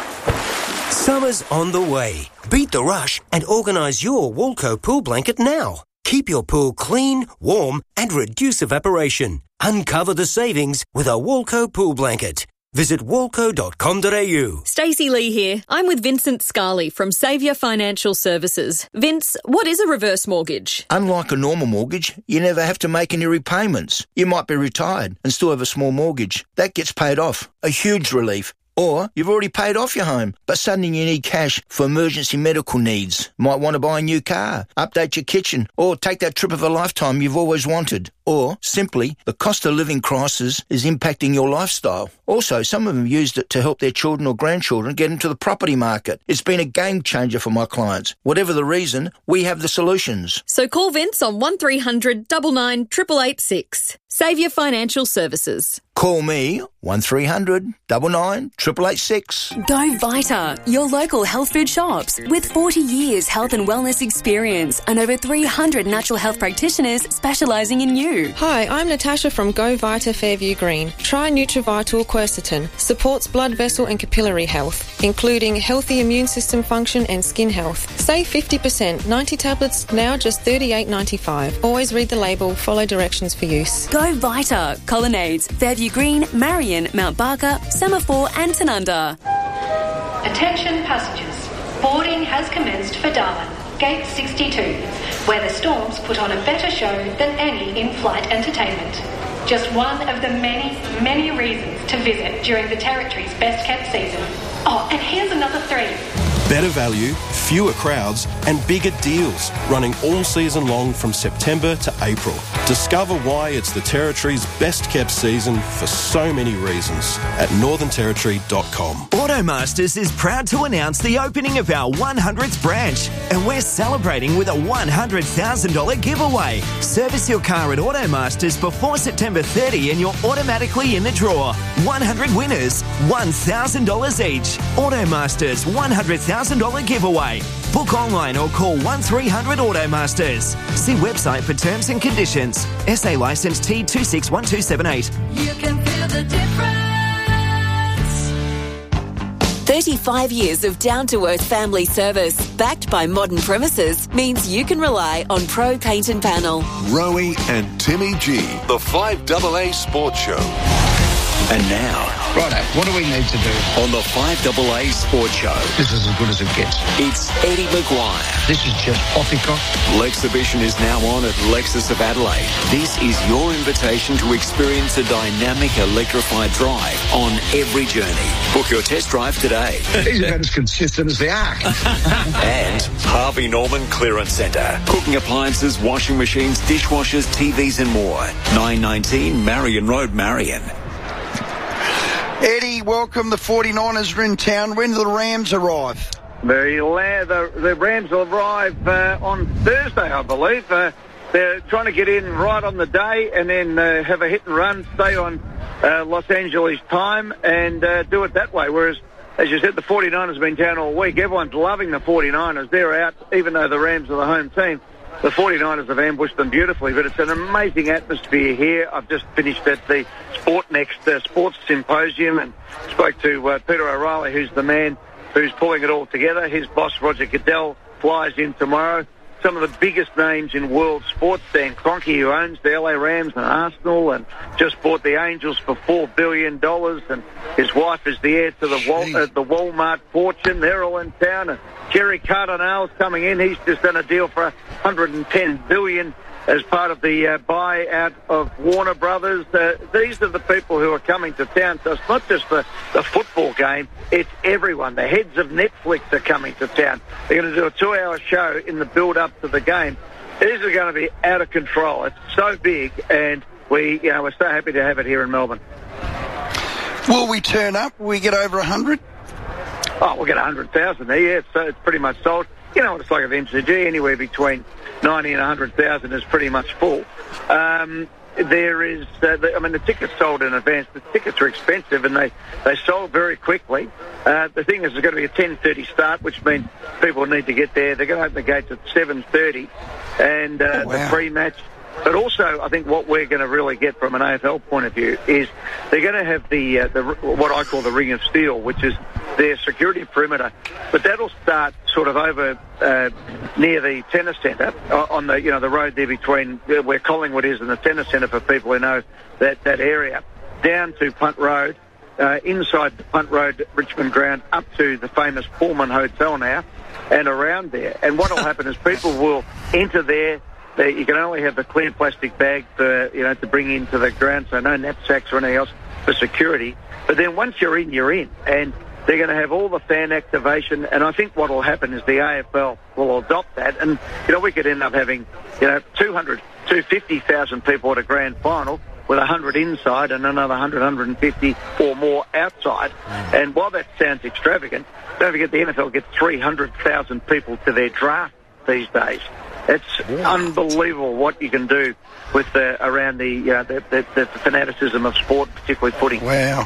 Summer's on the way. Beat the rush and organise your Walco pool blanket now. Keep your pool clean, warm and reduce evaporation. Uncover the savings with a Walco pool blanket. Visit walco dot com dot a u. Stacey Lee here. I'm with Vincent Scarley from Saviour Financial Services. Vince, what is a reverse mortgage? Unlike a normal mortgage, you never have to make any repayments. You might be retired and still have a small mortgage. That gets paid off. A huge relief. Or you've already paid off your home, but suddenly you need cash for emergency medical needs. Might want to buy a new car, update your kitchen, or take that trip of a lifetime you've always wanted. Or, simply, the cost of living crisis is impacting your lifestyle. Also, some of them used it to help their children or grandchildren get into the property market. It's been a game changer for my clients. Whatever the reason, we have the solutions. So call Vince on one three hundred nine nine eight eight eight six. Saviour Financial Services. Call me, one three hundred nine nine eight eight eight six. Go Vita, your local health food shops. With forty years health and wellness experience and over three hundred natural health practitioners specialising in you. Hi, I'm Natasha from Go Vita Fairview Green. Try Nutrivital Quercetin. Supports blood vessel and capillary health, including healthy immune system function and skin health. Save fifty percent. ninety tablets, now just thirty-eight ninety-five. Always read the label, follow directions for use. Go Vita. Colonnades, Fairview Green, Marion, Mount Barker, Semaphore and Tanunda. Attention passengers. Boarding has commenced for Darwin, Gate sixty-two, where the Storms put on a better show than any in-flight entertainment. Just one of the many, many reasons to visit during the Territory's best-kept season. Oh, and here's another three. Better value, fewer crowds and bigger deals running all season long from September to April. Discover why it's the Territory's best kept season for so many reasons at northern territory dot com. Automasters is proud to announce the opening of our one hundredth branch, and we're celebrating with a one hundred thousand dollars giveaway. Service your car at Automasters before September thirtieth and you're automatically in the draw. one hundred winners, one thousand dollars each. Automasters one hundred thousand dollars giveaway. Book online or call one three hundred Automasters. See website for terms and conditions. S A licence T two six one two seven eight. You can feel the difference. thirty-five years of down-to-earth family service, backed by modern premises, means you can rely on Pro Paint and Panel. Rowie and Timmy G, the five A A Sports Show. And now, righto, what do we need to do? On the five A A Sports Show. This is as good as it gets. It's Eddie Maguire. This is just poppycock. Lexhibition is now on at Lexus of Adelaide. This is your invitation to experience a dynamic electrified drive on every journey. Book your test drive today. He's about as consistent as the arc. And Harvey Norman Clearance Centre. Cooking appliances, washing machines, dishwashers, T Vs and more. nine nineteen Marion Road, Marion. Eddie, welcome. The forty-niners are in town. When do the Rams arrive? The, la- the, the Rams will arrive uh, on Thursday, I believe. Uh, they're trying to get in right on the day and then uh, have a hit and run, stay on uh, Los Angeles time and uh, do it that way. Whereas, as you said, the forty-niners have been down all week. Everyone's loving the forty-niners. They're out, even though the Rams are the home team. The forty-niners have ambushed them beautifully, but it's an amazing atmosphere here. I've just finished at the Sport Next uh, Sports Symposium and spoke to uh, Peter O'Reilly, who's the man who's pulling it all together. His boss, Roger Goodell, flies in tomorrow. Some of the biggest names in world sports. Dan Kroenke, who owns the L A Rams and Arsenal and just bought the Angels for four billion dollars, and his wife is the heir to the, Wal- uh, the Walmart fortune. They're all in town. And Jerry Cardinale's coming in. He's just done a deal for one hundred ten billion dollars as part of the uh, buyout of Warner Brothers. Uh, these are the people who are coming to town. So it's not just the, the football game, it's everyone. The heads of Netflix are coming to town. They're going to do a two-hour show in the build-up to the game. These are going to be out of control. It's so big, and we, you know, we're so happy to have it here in Melbourne. Will we turn up? Will we get over one hundred? Oh, we'll get one hundred thousand there, yeah. It's, uh, it's pretty much sold. You know what it's like at M C G, anywhere between ninety and one hundred thousand is pretty much full. Um, there is, uh, the, I mean, the tickets sold in advance. The tickets are expensive and they, they sold very quickly. Uh, the thing is, there's going to be a ten thirty start, which means people need to get there. They're going to open the gates at seven thirty, and uh, oh, wow. the pre-match. But also, I think what we're going to really get from an A F L point of view is they're going to have the, uh, the what I call the Ring of Steel, which is their security perimeter. But that'll start sort of over uh, near the tennis centre on the you know the road there between where Collingwood is and the tennis centre for people who know that that area, down to Punt Road. uh, inside the Punt Road Richmond ground up to the famous Pullman Hotel now and around there. And what will happen is people will enter there. They, you can only have the clear plastic bag for, you know, to bring into the ground, so no knapsacks or anything else for security. But then once you're in, you're in. And they're going to have all the fan activation, and I think what will happen is the A F L will adopt that, and, you know, we could end up having, you know, two hundred, two hundred fifty thousand people at a grand final with one hundred inside and another one hundred, one hundred fifty or more outside. Mm. And while that sounds extravagant, don't forget the N F L gets three hundred thousand people to their draft these days. It's wow. unbelievable what you can do with the, around the, uh, the, the, the fanaticism of sport, particularly footy. Wow.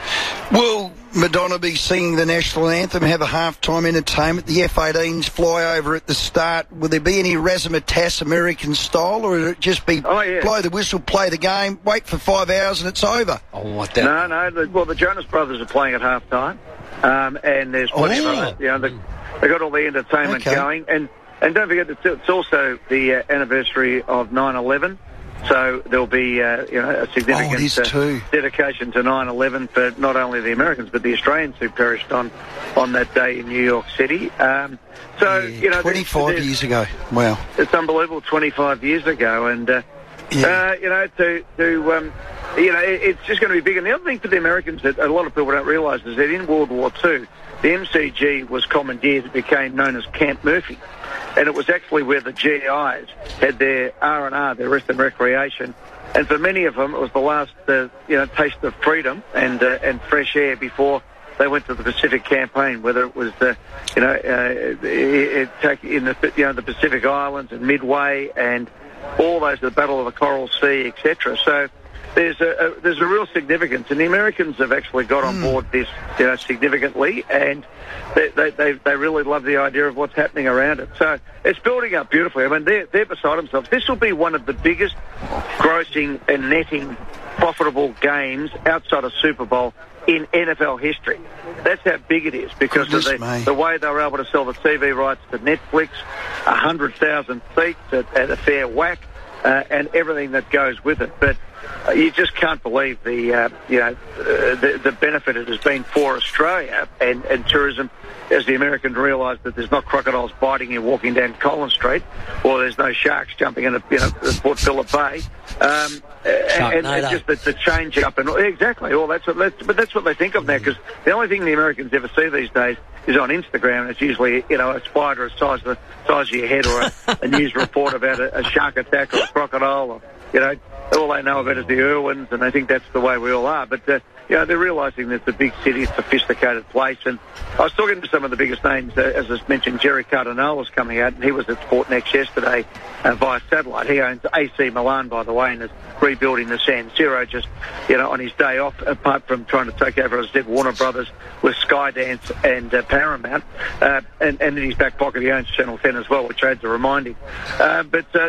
Will Madonna be singing the national anthem, have a half-time entertainment, the F eighteens fly over at the start? Will there be any razzmatazz American style, or will it just be oh, yeah. blow the whistle, play the game, wait for five hours and it's over? Oh, what that? No, no. The, well, the Jonas Brothers are playing at half-time, um, and there's plenty oh. of other, you know, the, they've got all the entertainment okay. going. And, and don't forget, it's, it's also the uh, anniversary of nine eleven. So there'll be, uh, you know, a significant oh, uh, dedication to nine eleven for not only the Americans but the Australians who perished on, on that day in New York City. Um, so yeah, you know, twenty-five there's, there's, years ago. Wow, it's unbelievable. twenty-five years ago, and uh, yeah. uh, you know, to to um, you know, it, it's just going to be big. And the other thing for the Americans that a lot of people don't realise is that in World War Two, the M C G was commandeered. It became known as Camp Murphy. And it was actually where the G Is had their R and R, their rest and recreation. And for many of them, it was the last, uh, you know, taste of freedom and uh, and fresh air before they went to the Pacific Campaign. Whether it was, uh, you know, uh, it, it, in the you know the Pacific Islands and Midway and all those, the Battle of the Coral Sea, et cetera. So there's a, a there's a real significance, and the Americans have actually got on board this, you know, significantly, and they, they, they, they really love the idea of what's happening around it. So it's building up beautifully. I mean, they're, they're beside themselves. This will be one of the biggest grossing and netting profitable games outside of Super Bowl in N F L history. That's how big it is because Goodness of the, the way they were able to sell the T V rights to Netflix, one hundred thousand seats at, at a fair whack, uh, and everything that goes with it. But uh, you just can't believe the, uh, you know, uh, the, the benefit it has been for Australia and, and tourism, as the Americans realise that there's not crocodiles biting you walking down Collins Street, or there's no sharks jumping in, a, you know, Port Phillip Bay. Um, and, and just the, the change up and exactly all that's what that's, but that's what they think of now, because the only thing the Americans ever see these days is on Instagram, and it's usually, you know, a spider the size of the size of your head, or a, a news report about a, a shark attack or a crocodile, or, you know, all they know about is the Irwins, and they think that's the way we all are. But uh, you know, they're realising that it's a big city, it's a sophisticated place. And I was talking to some of the biggest names, uh, as I mentioned, Jerry Cardinale was coming out, and he was at Sportnext yesterday uh, via satellite. He owns A C Milan, by the way, and is rebuilding the San Siro just, you know, on his day off, apart from trying to take over, as I said, Warner Brothers with Skydance and uh, Paramount. Uh, and, and in his back pocket, he owns Channel ten as well, which I had to remind him. Uh, but... Uh,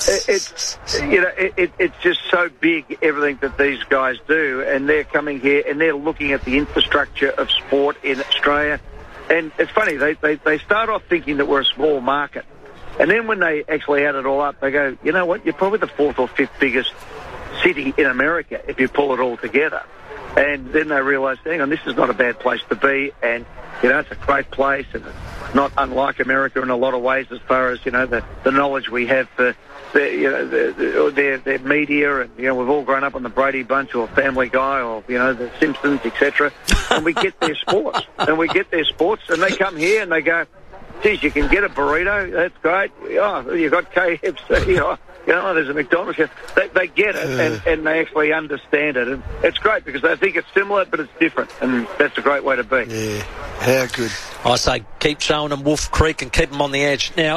It's, you know, it, it, it's just so big, everything that these guys do, and they're coming here and they're looking at the infrastructure of sport in Australia. And it's funny, they, they, they start off thinking that we're a small market. And then when they actually add it all up, they go, you know what, you're probably the fourth or fifth biggest city in America if you pull it all together. And then they realise, hang on, this is not a bad place to be, and, you know, it's a great place, and it's not unlike America in a lot of ways as far as, you know, the, the knowledge we have for, the, you know, the, the, their, their media, and, you know, we've all grown up on the Brady Bunch or Family Guy or, you know, the Simpsons, et cetera, and we get their sports, and we get their sports, and they come here and they go, geez, you can get a burrito, that's great, oh, you got K F C, oh, you know, there's a McDonald's here. They, they get it, and, and they actually understand it. And it's great because they think it's similar, but it's different. And that's a great way to be. Yeah, how good. I say keep showing them Wolf Creek and keep them on the edge. Now,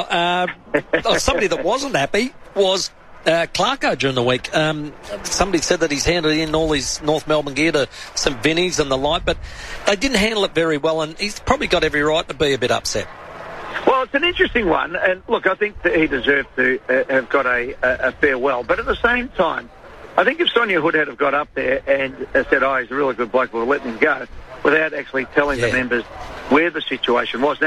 uh, somebody that wasn't happy was uh, Clarko during the week. Um, somebody said that he's handed in all his North Melbourne gear to some Vinnies and the like, but they didn't handle it very well, and he's probably got every right to be a bit upset. Well, it's an interesting one, and look, I think that he deserved to uh, have got a, a, a farewell. But at the same time, I think if Sonia Hood had have got up there and uh, said, oh, he's a really good bloke, we'll let him go, without actually telling yeah. the members where the situation was. Now,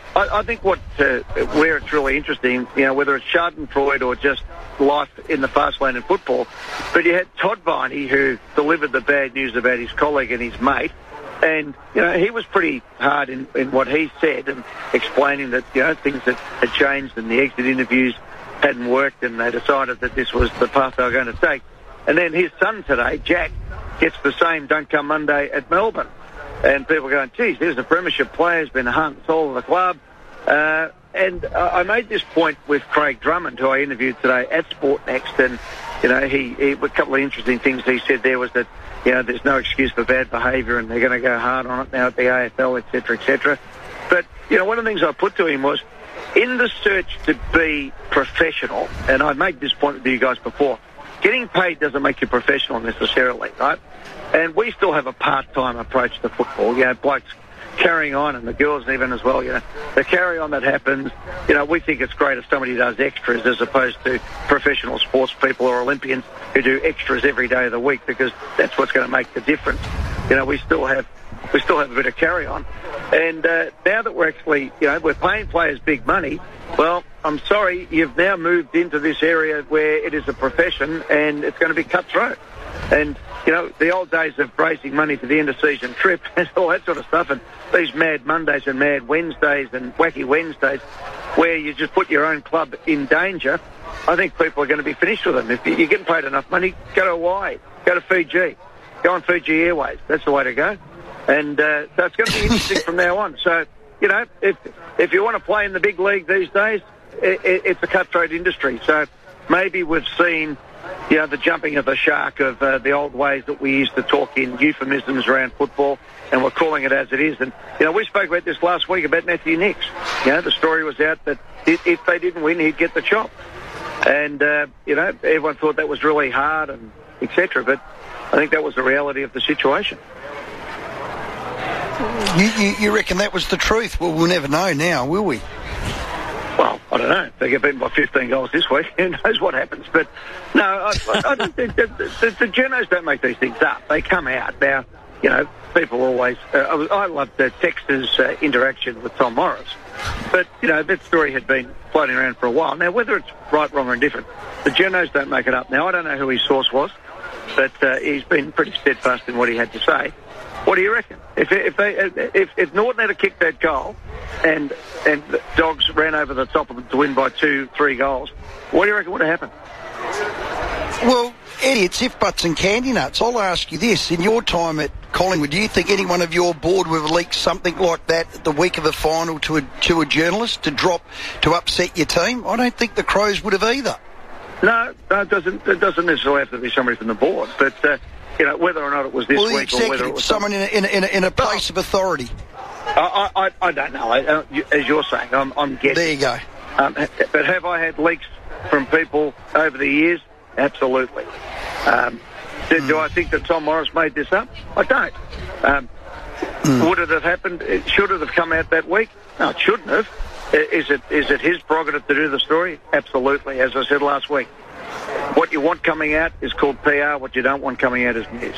I, I think what uh, where it's really interesting, you know, whether it's Schadenfreude or just life in the fast lane in football, but you had Todd Viney who delivered the bad news about his colleague and his mate, and, you know, he was pretty hard in, in what he said and explaining that, you know, things that had changed and the exit interviews hadn't worked and they decided that this was the path they were going to take. And then his son today, Jack, gets the same don't come Monday at Melbourne. And people are going, geez, there's a premiership player, has been the heart and soul of the club. Uh, and uh, I made this point with Craig Drummond, who I interviewed today at Sportnext, and, you know, he, he a couple of interesting things he said there was that, you know, there's no excuse for bad behaviour and they're going to go hard on it now at the A F L, et cetera, et cetera. But, you know, one of the things I put to him was, in the search to be professional, and I made this point to you guys before, getting paid doesn't make you professional necessarily, right? And we still have a part-time approach to football. You know, blokes carrying on, and the girls even as well, you know. The carry-on that happens, you know, we think it's great if somebody does extras as opposed to professional sports people or Olympians who do extras every day of the week, because that's what's going to make the difference. You know, we still have we still have a bit of carry-on. And uh, now that we're actually, you know, we're paying players big money, well, I'm sorry, you've now moved into this area where it is a profession and it's going to be cutthroat. And, you know, the old days of raising money for the end-of-season trip and all that sort of stuff, and these mad Mondays and mad Wednesdays and wacky Wednesdays where you just put your own club in danger, I think people are going to be finished with them. If you're getting paid enough money, go to Hawaii, go to Fiji, go on Fiji Airways. That's the way to go. And uh, so it's going to be interesting from now on. So, you know, if if you want to play in the big league these days, it, it, it's a cutthroat industry. So maybe we've seen, you know, the jumping of the shark of uh, the old ways that we used to talk in euphemisms around football, and we're calling it as it is. And, you know, we spoke about this last week about Matthew Nicks. You know, the story was out that if, if they didn't win, he'd get the chop. And, uh, you know, everyone thought that was really hard and et cetera, but I think that was the reality of the situation. You, you, you reckon that was the truth? Well, we'll never know now, will we? Well, I don't know. If they get beaten by fifteen goals this week, who knows what happens. But, no, I, I, I don't think that the, the, the journos don't make these things up. They come out. Now, you know, people always... Uh, I, I love the Texter's uh, interaction with Tom Morris. But, you know, that story had been floating around for a while. Now, whether it's right, wrong or indifferent, the journos don't make it up. Now, I don't know who his source was, but uh, he's been pretty steadfast in what he had to say. What do you reckon? If if they if, if Norton had kicked that goal, and and the Dogs ran over the top of them to win by two, three goals, what do you reckon would have happened? Well, Eddie, it's if buts and candy nuts. I'll ask you this: in your time at Collingwood, do you think anyone of your board would have leaked something like that the week of the final to a to a journalist to drop to upset your team? I don't think the Crows would have either. No, no, it doesn't. It doesn't necessarily have to be somebody from the board, but. Uh, You know, whether or not it was this well, week or whether it was someone in a, in a, in a, in a place of authority. I, I, I don't know. I, uh, as you're saying, I'm, I'm guessing. There you go. Um, but have I had leaks from people over the years? Absolutely. Um, do, mm. do I think that Tom Morris made this up? I don't. Um, mm. Would it have happened? Should it have come out that week? No, it shouldn't have. Is it is it his prerogative to do the story? Absolutely. As I said last week. What you want coming out is called P R. What you don't want coming out is news.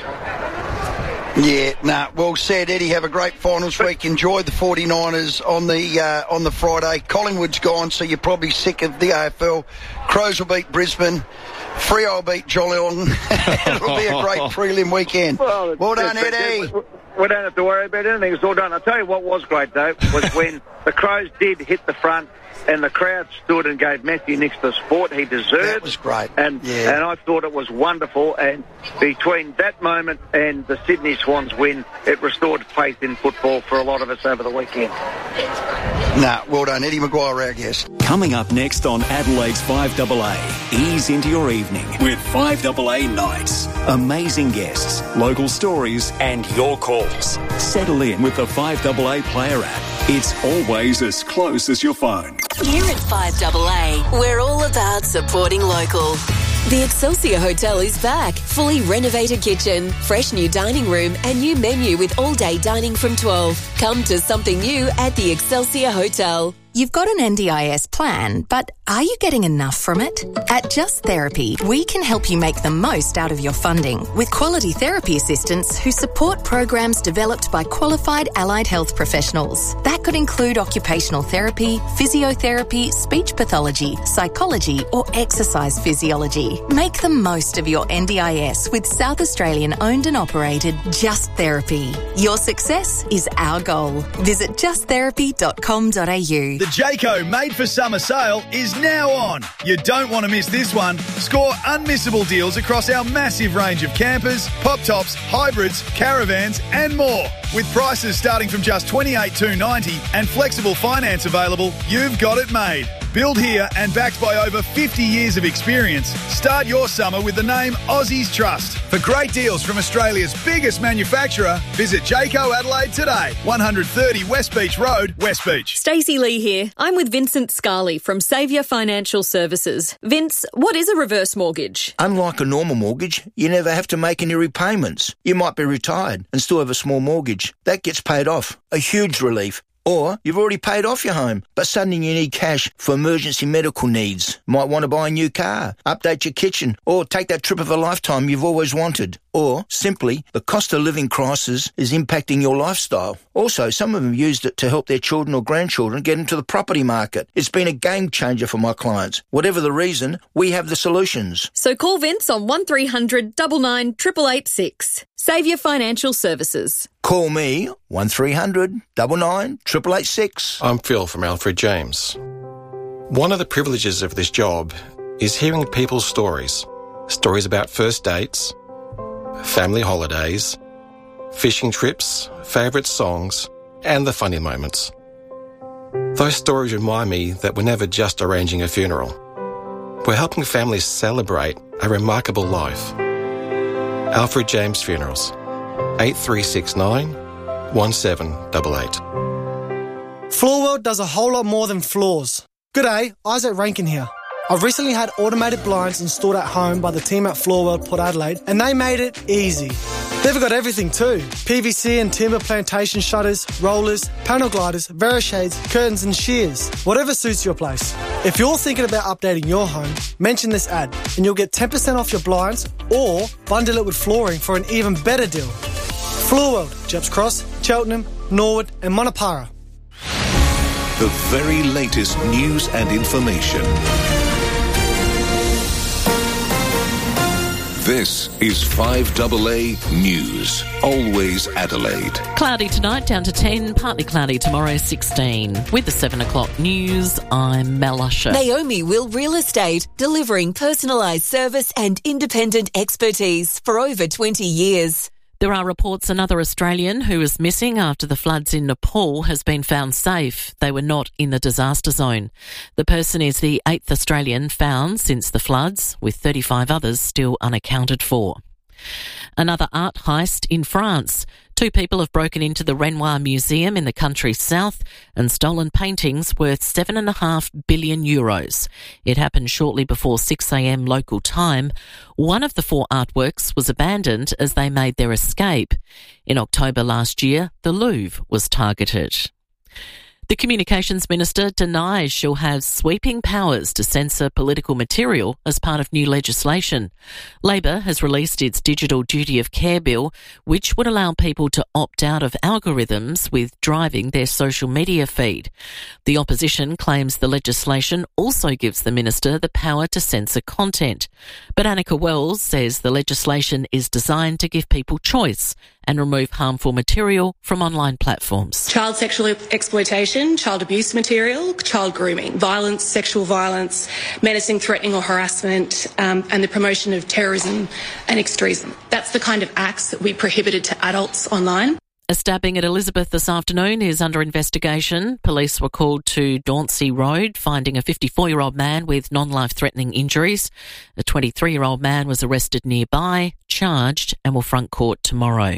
Yeah, nah, well said, Eddie. Have a great finals week. Enjoy the forty-niners on the uh, on the Friday. Collingwood's gone, so you're probably sick of the A F L. Crows will beat Brisbane. Freo will beat Geelong. It'll be a great prelim weekend. Well, well done, Eddie. We don't have to worry about anything. It's all done. I'll tell you what was great, though, was when the Crows did hit the front and the crowd stood and gave Matthew Nicks the support he deserved. That was great. And, yeah. and I thought it was wonderful. And between that moment and the Sydney Swans win, it restored faith in football for a lot of us over the weekend. Nah, well done. Eddie Maguire, our guest. Coming up next on Adelaide's five A A, ease into your evening with five A A Nights. Amazing guests, local stories and your calls. Settle in with the five A A Player app. It's always as close as your phone. Here at five A A, we're all about supporting local. The Excelsior Hotel is back. Fully renovated kitchen, fresh new dining room and new menu with all-day dining from twelve. Come to something new at the Excelsior Hotel. You've got an N D I S plan, but Are you getting enough from it? At Just Therapy, we can help you make the most out of your funding with quality therapy assistants who support programs developed by qualified allied health professionals. That could include occupational therapy, physiotherapy, speech pathology, psychology, or exercise physiology. Make the most of your N D I S with South Australian owned and operated Just Therapy. Your success is our goal. Visit just therapy dot com dot a u. The Jayco Made for Summer sale is now on. You don't want to miss this one. Score unmissable deals across our massive range of campers, pop-tops, hybrids, caravans and more. With prices starting from just twenty-eight thousand two hundred ninety dollars and flexible finance available, you've got it made. Built here and backed by over fifty years of experience, start your summer with the name Aussies Trust. For great deals from Australia's biggest manufacturer, visit Jayco Adelaide today. one thirty West Beach Road, West Beach. Stacey Lee here. I'm with Vincent Scarley from Saviour Financial Services. Vince, what is a reverse mortgage? Unlike a normal mortgage, you never have to make any repayments. You might be retired and still have a small mortgage. That gets paid off. A huge relief. Or you've already paid off your home, but suddenly you need cash for emergency medical needs. Might want to buy a new car, update your kitchen, or take that trip of a lifetime you've always wanted. Or, simply, the cost of living crisis is impacting your lifestyle. Also, some of them used it to help their children or grandchildren get into the property market. It's been a game changer for my clients. Whatever the reason, we have the solutions. So call Vince on one three hundred nine nine eight eight eight six. Saviour Financial Services. Call me, one three hundred nine nine eight eight eight six. I'm Phil from Alfred James. One of the privileges of this job is hearing people's stories. Stories about first dates, family holidays, fishing trips, favourite songs, and the funny moments. Those stories remind me that we're never just arranging a funeral. We're helping families celebrate a remarkable life. Alfred James Funerals, eight three six nine, one seven eight eight. Floorworld does a whole lot more than floors. G'day, Isaac Rankin here. I've recently had automated blinds installed at home by the team at Floorworld Port Adelaide, and they made it easy. They've got everything too. P V C and timber plantation shutters, rollers, panel gliders, Verishades, curtains and shears. Whatever suits your place. If you're thinking about updating your home, mention this ad and you'll get ten percent off your blinds or bundle it with flooring for an even better deal. Floorworld, Jeps Cross, Cheltenham, Norwood and Monopara. The very latest news and information. This is five A A News. Always Adelaide. Cloudy tonight, down to ten. Partly cloudy tomorrow, sixteen. With the seven o'clock news, I'm Mel Usher. Naomi Will Real Estate, delivering personalised service and independent expertise for over twenty years. There are reports another Australian who is missing after the floods in Nepal has been found safe. They were not in the disaster zone. The person is the eighth Australian found since the floods, with thirty-five others still unaccounted for. Another art heist in France. Two people have broken into the Renoir Museum in the country's south and stolen paintings worth seven and a half billion euros. It happened shortly before six a.m. local time. One of the four artworks was abandoned as they made their escape. In October last year, the Louvre was targeted. The Communications Minister denies she'll have sweeping powers to censor political material as part of new legislation. Labor has released its Digital Duty of Care bill, which would allow people to opt out of algorithms with driving their social media feed. The opposition claims the legislation also gives the minister the power to censor content. But Annika Wells says the legislation is designed to give people choice and remove harmful material from online platforms. Child sexual exploitation, child abuse material, child grooming, violence, sexual violence, menacing, threatening or harassment, um, and the promotion of terrorism and extremism. That's the kind of acts that we prohibited to adults online. A stabbing at Elizabeth this afternoon is under investigation. Police were called to Dauncey Road, finding a fifty-four-year-old man with non-life-threatening injuries. A twenty-three-year-old man was arrested nearby, charged, and will front court tomorrow.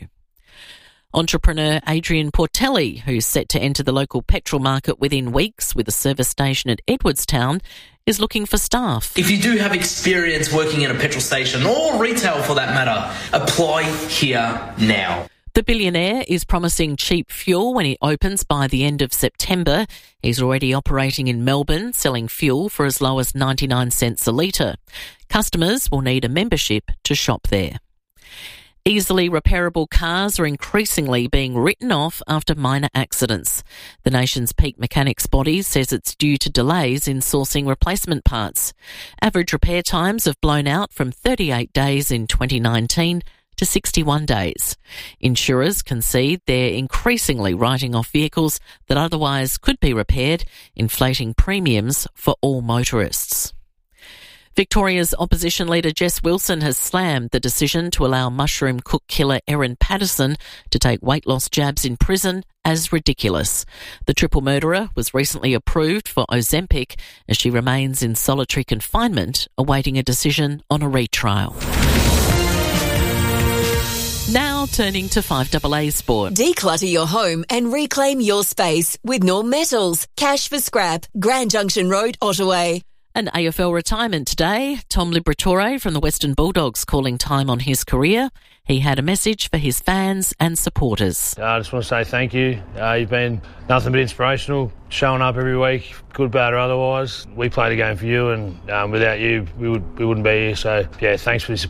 Entrepreneur Adrian Portelli, who's set to enter the local petrol market within weeks with a service station at Edwardstown, is looking for staff. If you do have experience working in a petrol station or retail for that matter, apply here now. The billionaire is promising cheap fuel when it opens by the end of September. He's already operating in Melbourne, selling fuel for as low as ninety-nine cents a litre. Customers will need a membership to shop there. Easily repairable cars are increasingly being written off after minor accidents. The nation's peak mechanics body says it's due to delays in sourcing replacement parts. Average repair times have blown out from thirty-eight days in twenty nineteen to sixty-one days. Insurers concede they're increasingly writing off vehicles that otherwise could be repaired, inflating premiums for all motorists. Victoria's opposition leader Jess Wilson has slammed the decision to allow mushroom cook killer Erin Patterson to take weight loss jabs in prison as ridiculous. The triple murderer was recently approved for Ozempic as she remains in solitary confinement awaiting a decision on a retrial. Now turning to five A A Sport. Declutter your home and reclaim your space with Norm Metals. Cash for scrap. Grand Junction Road, Ottaway. An A F L retirement today. Tom Liberatore from the Western Bulldogs calling time on his career. He had a message for his fans and supporters. I just want to say thank you. Uh, you've been nothing but inspirational, showing up every week, good, bad or otherwise. We played a game for you, and um, without you, we, would, we wouldn't be here. So, yeah, thanks for this.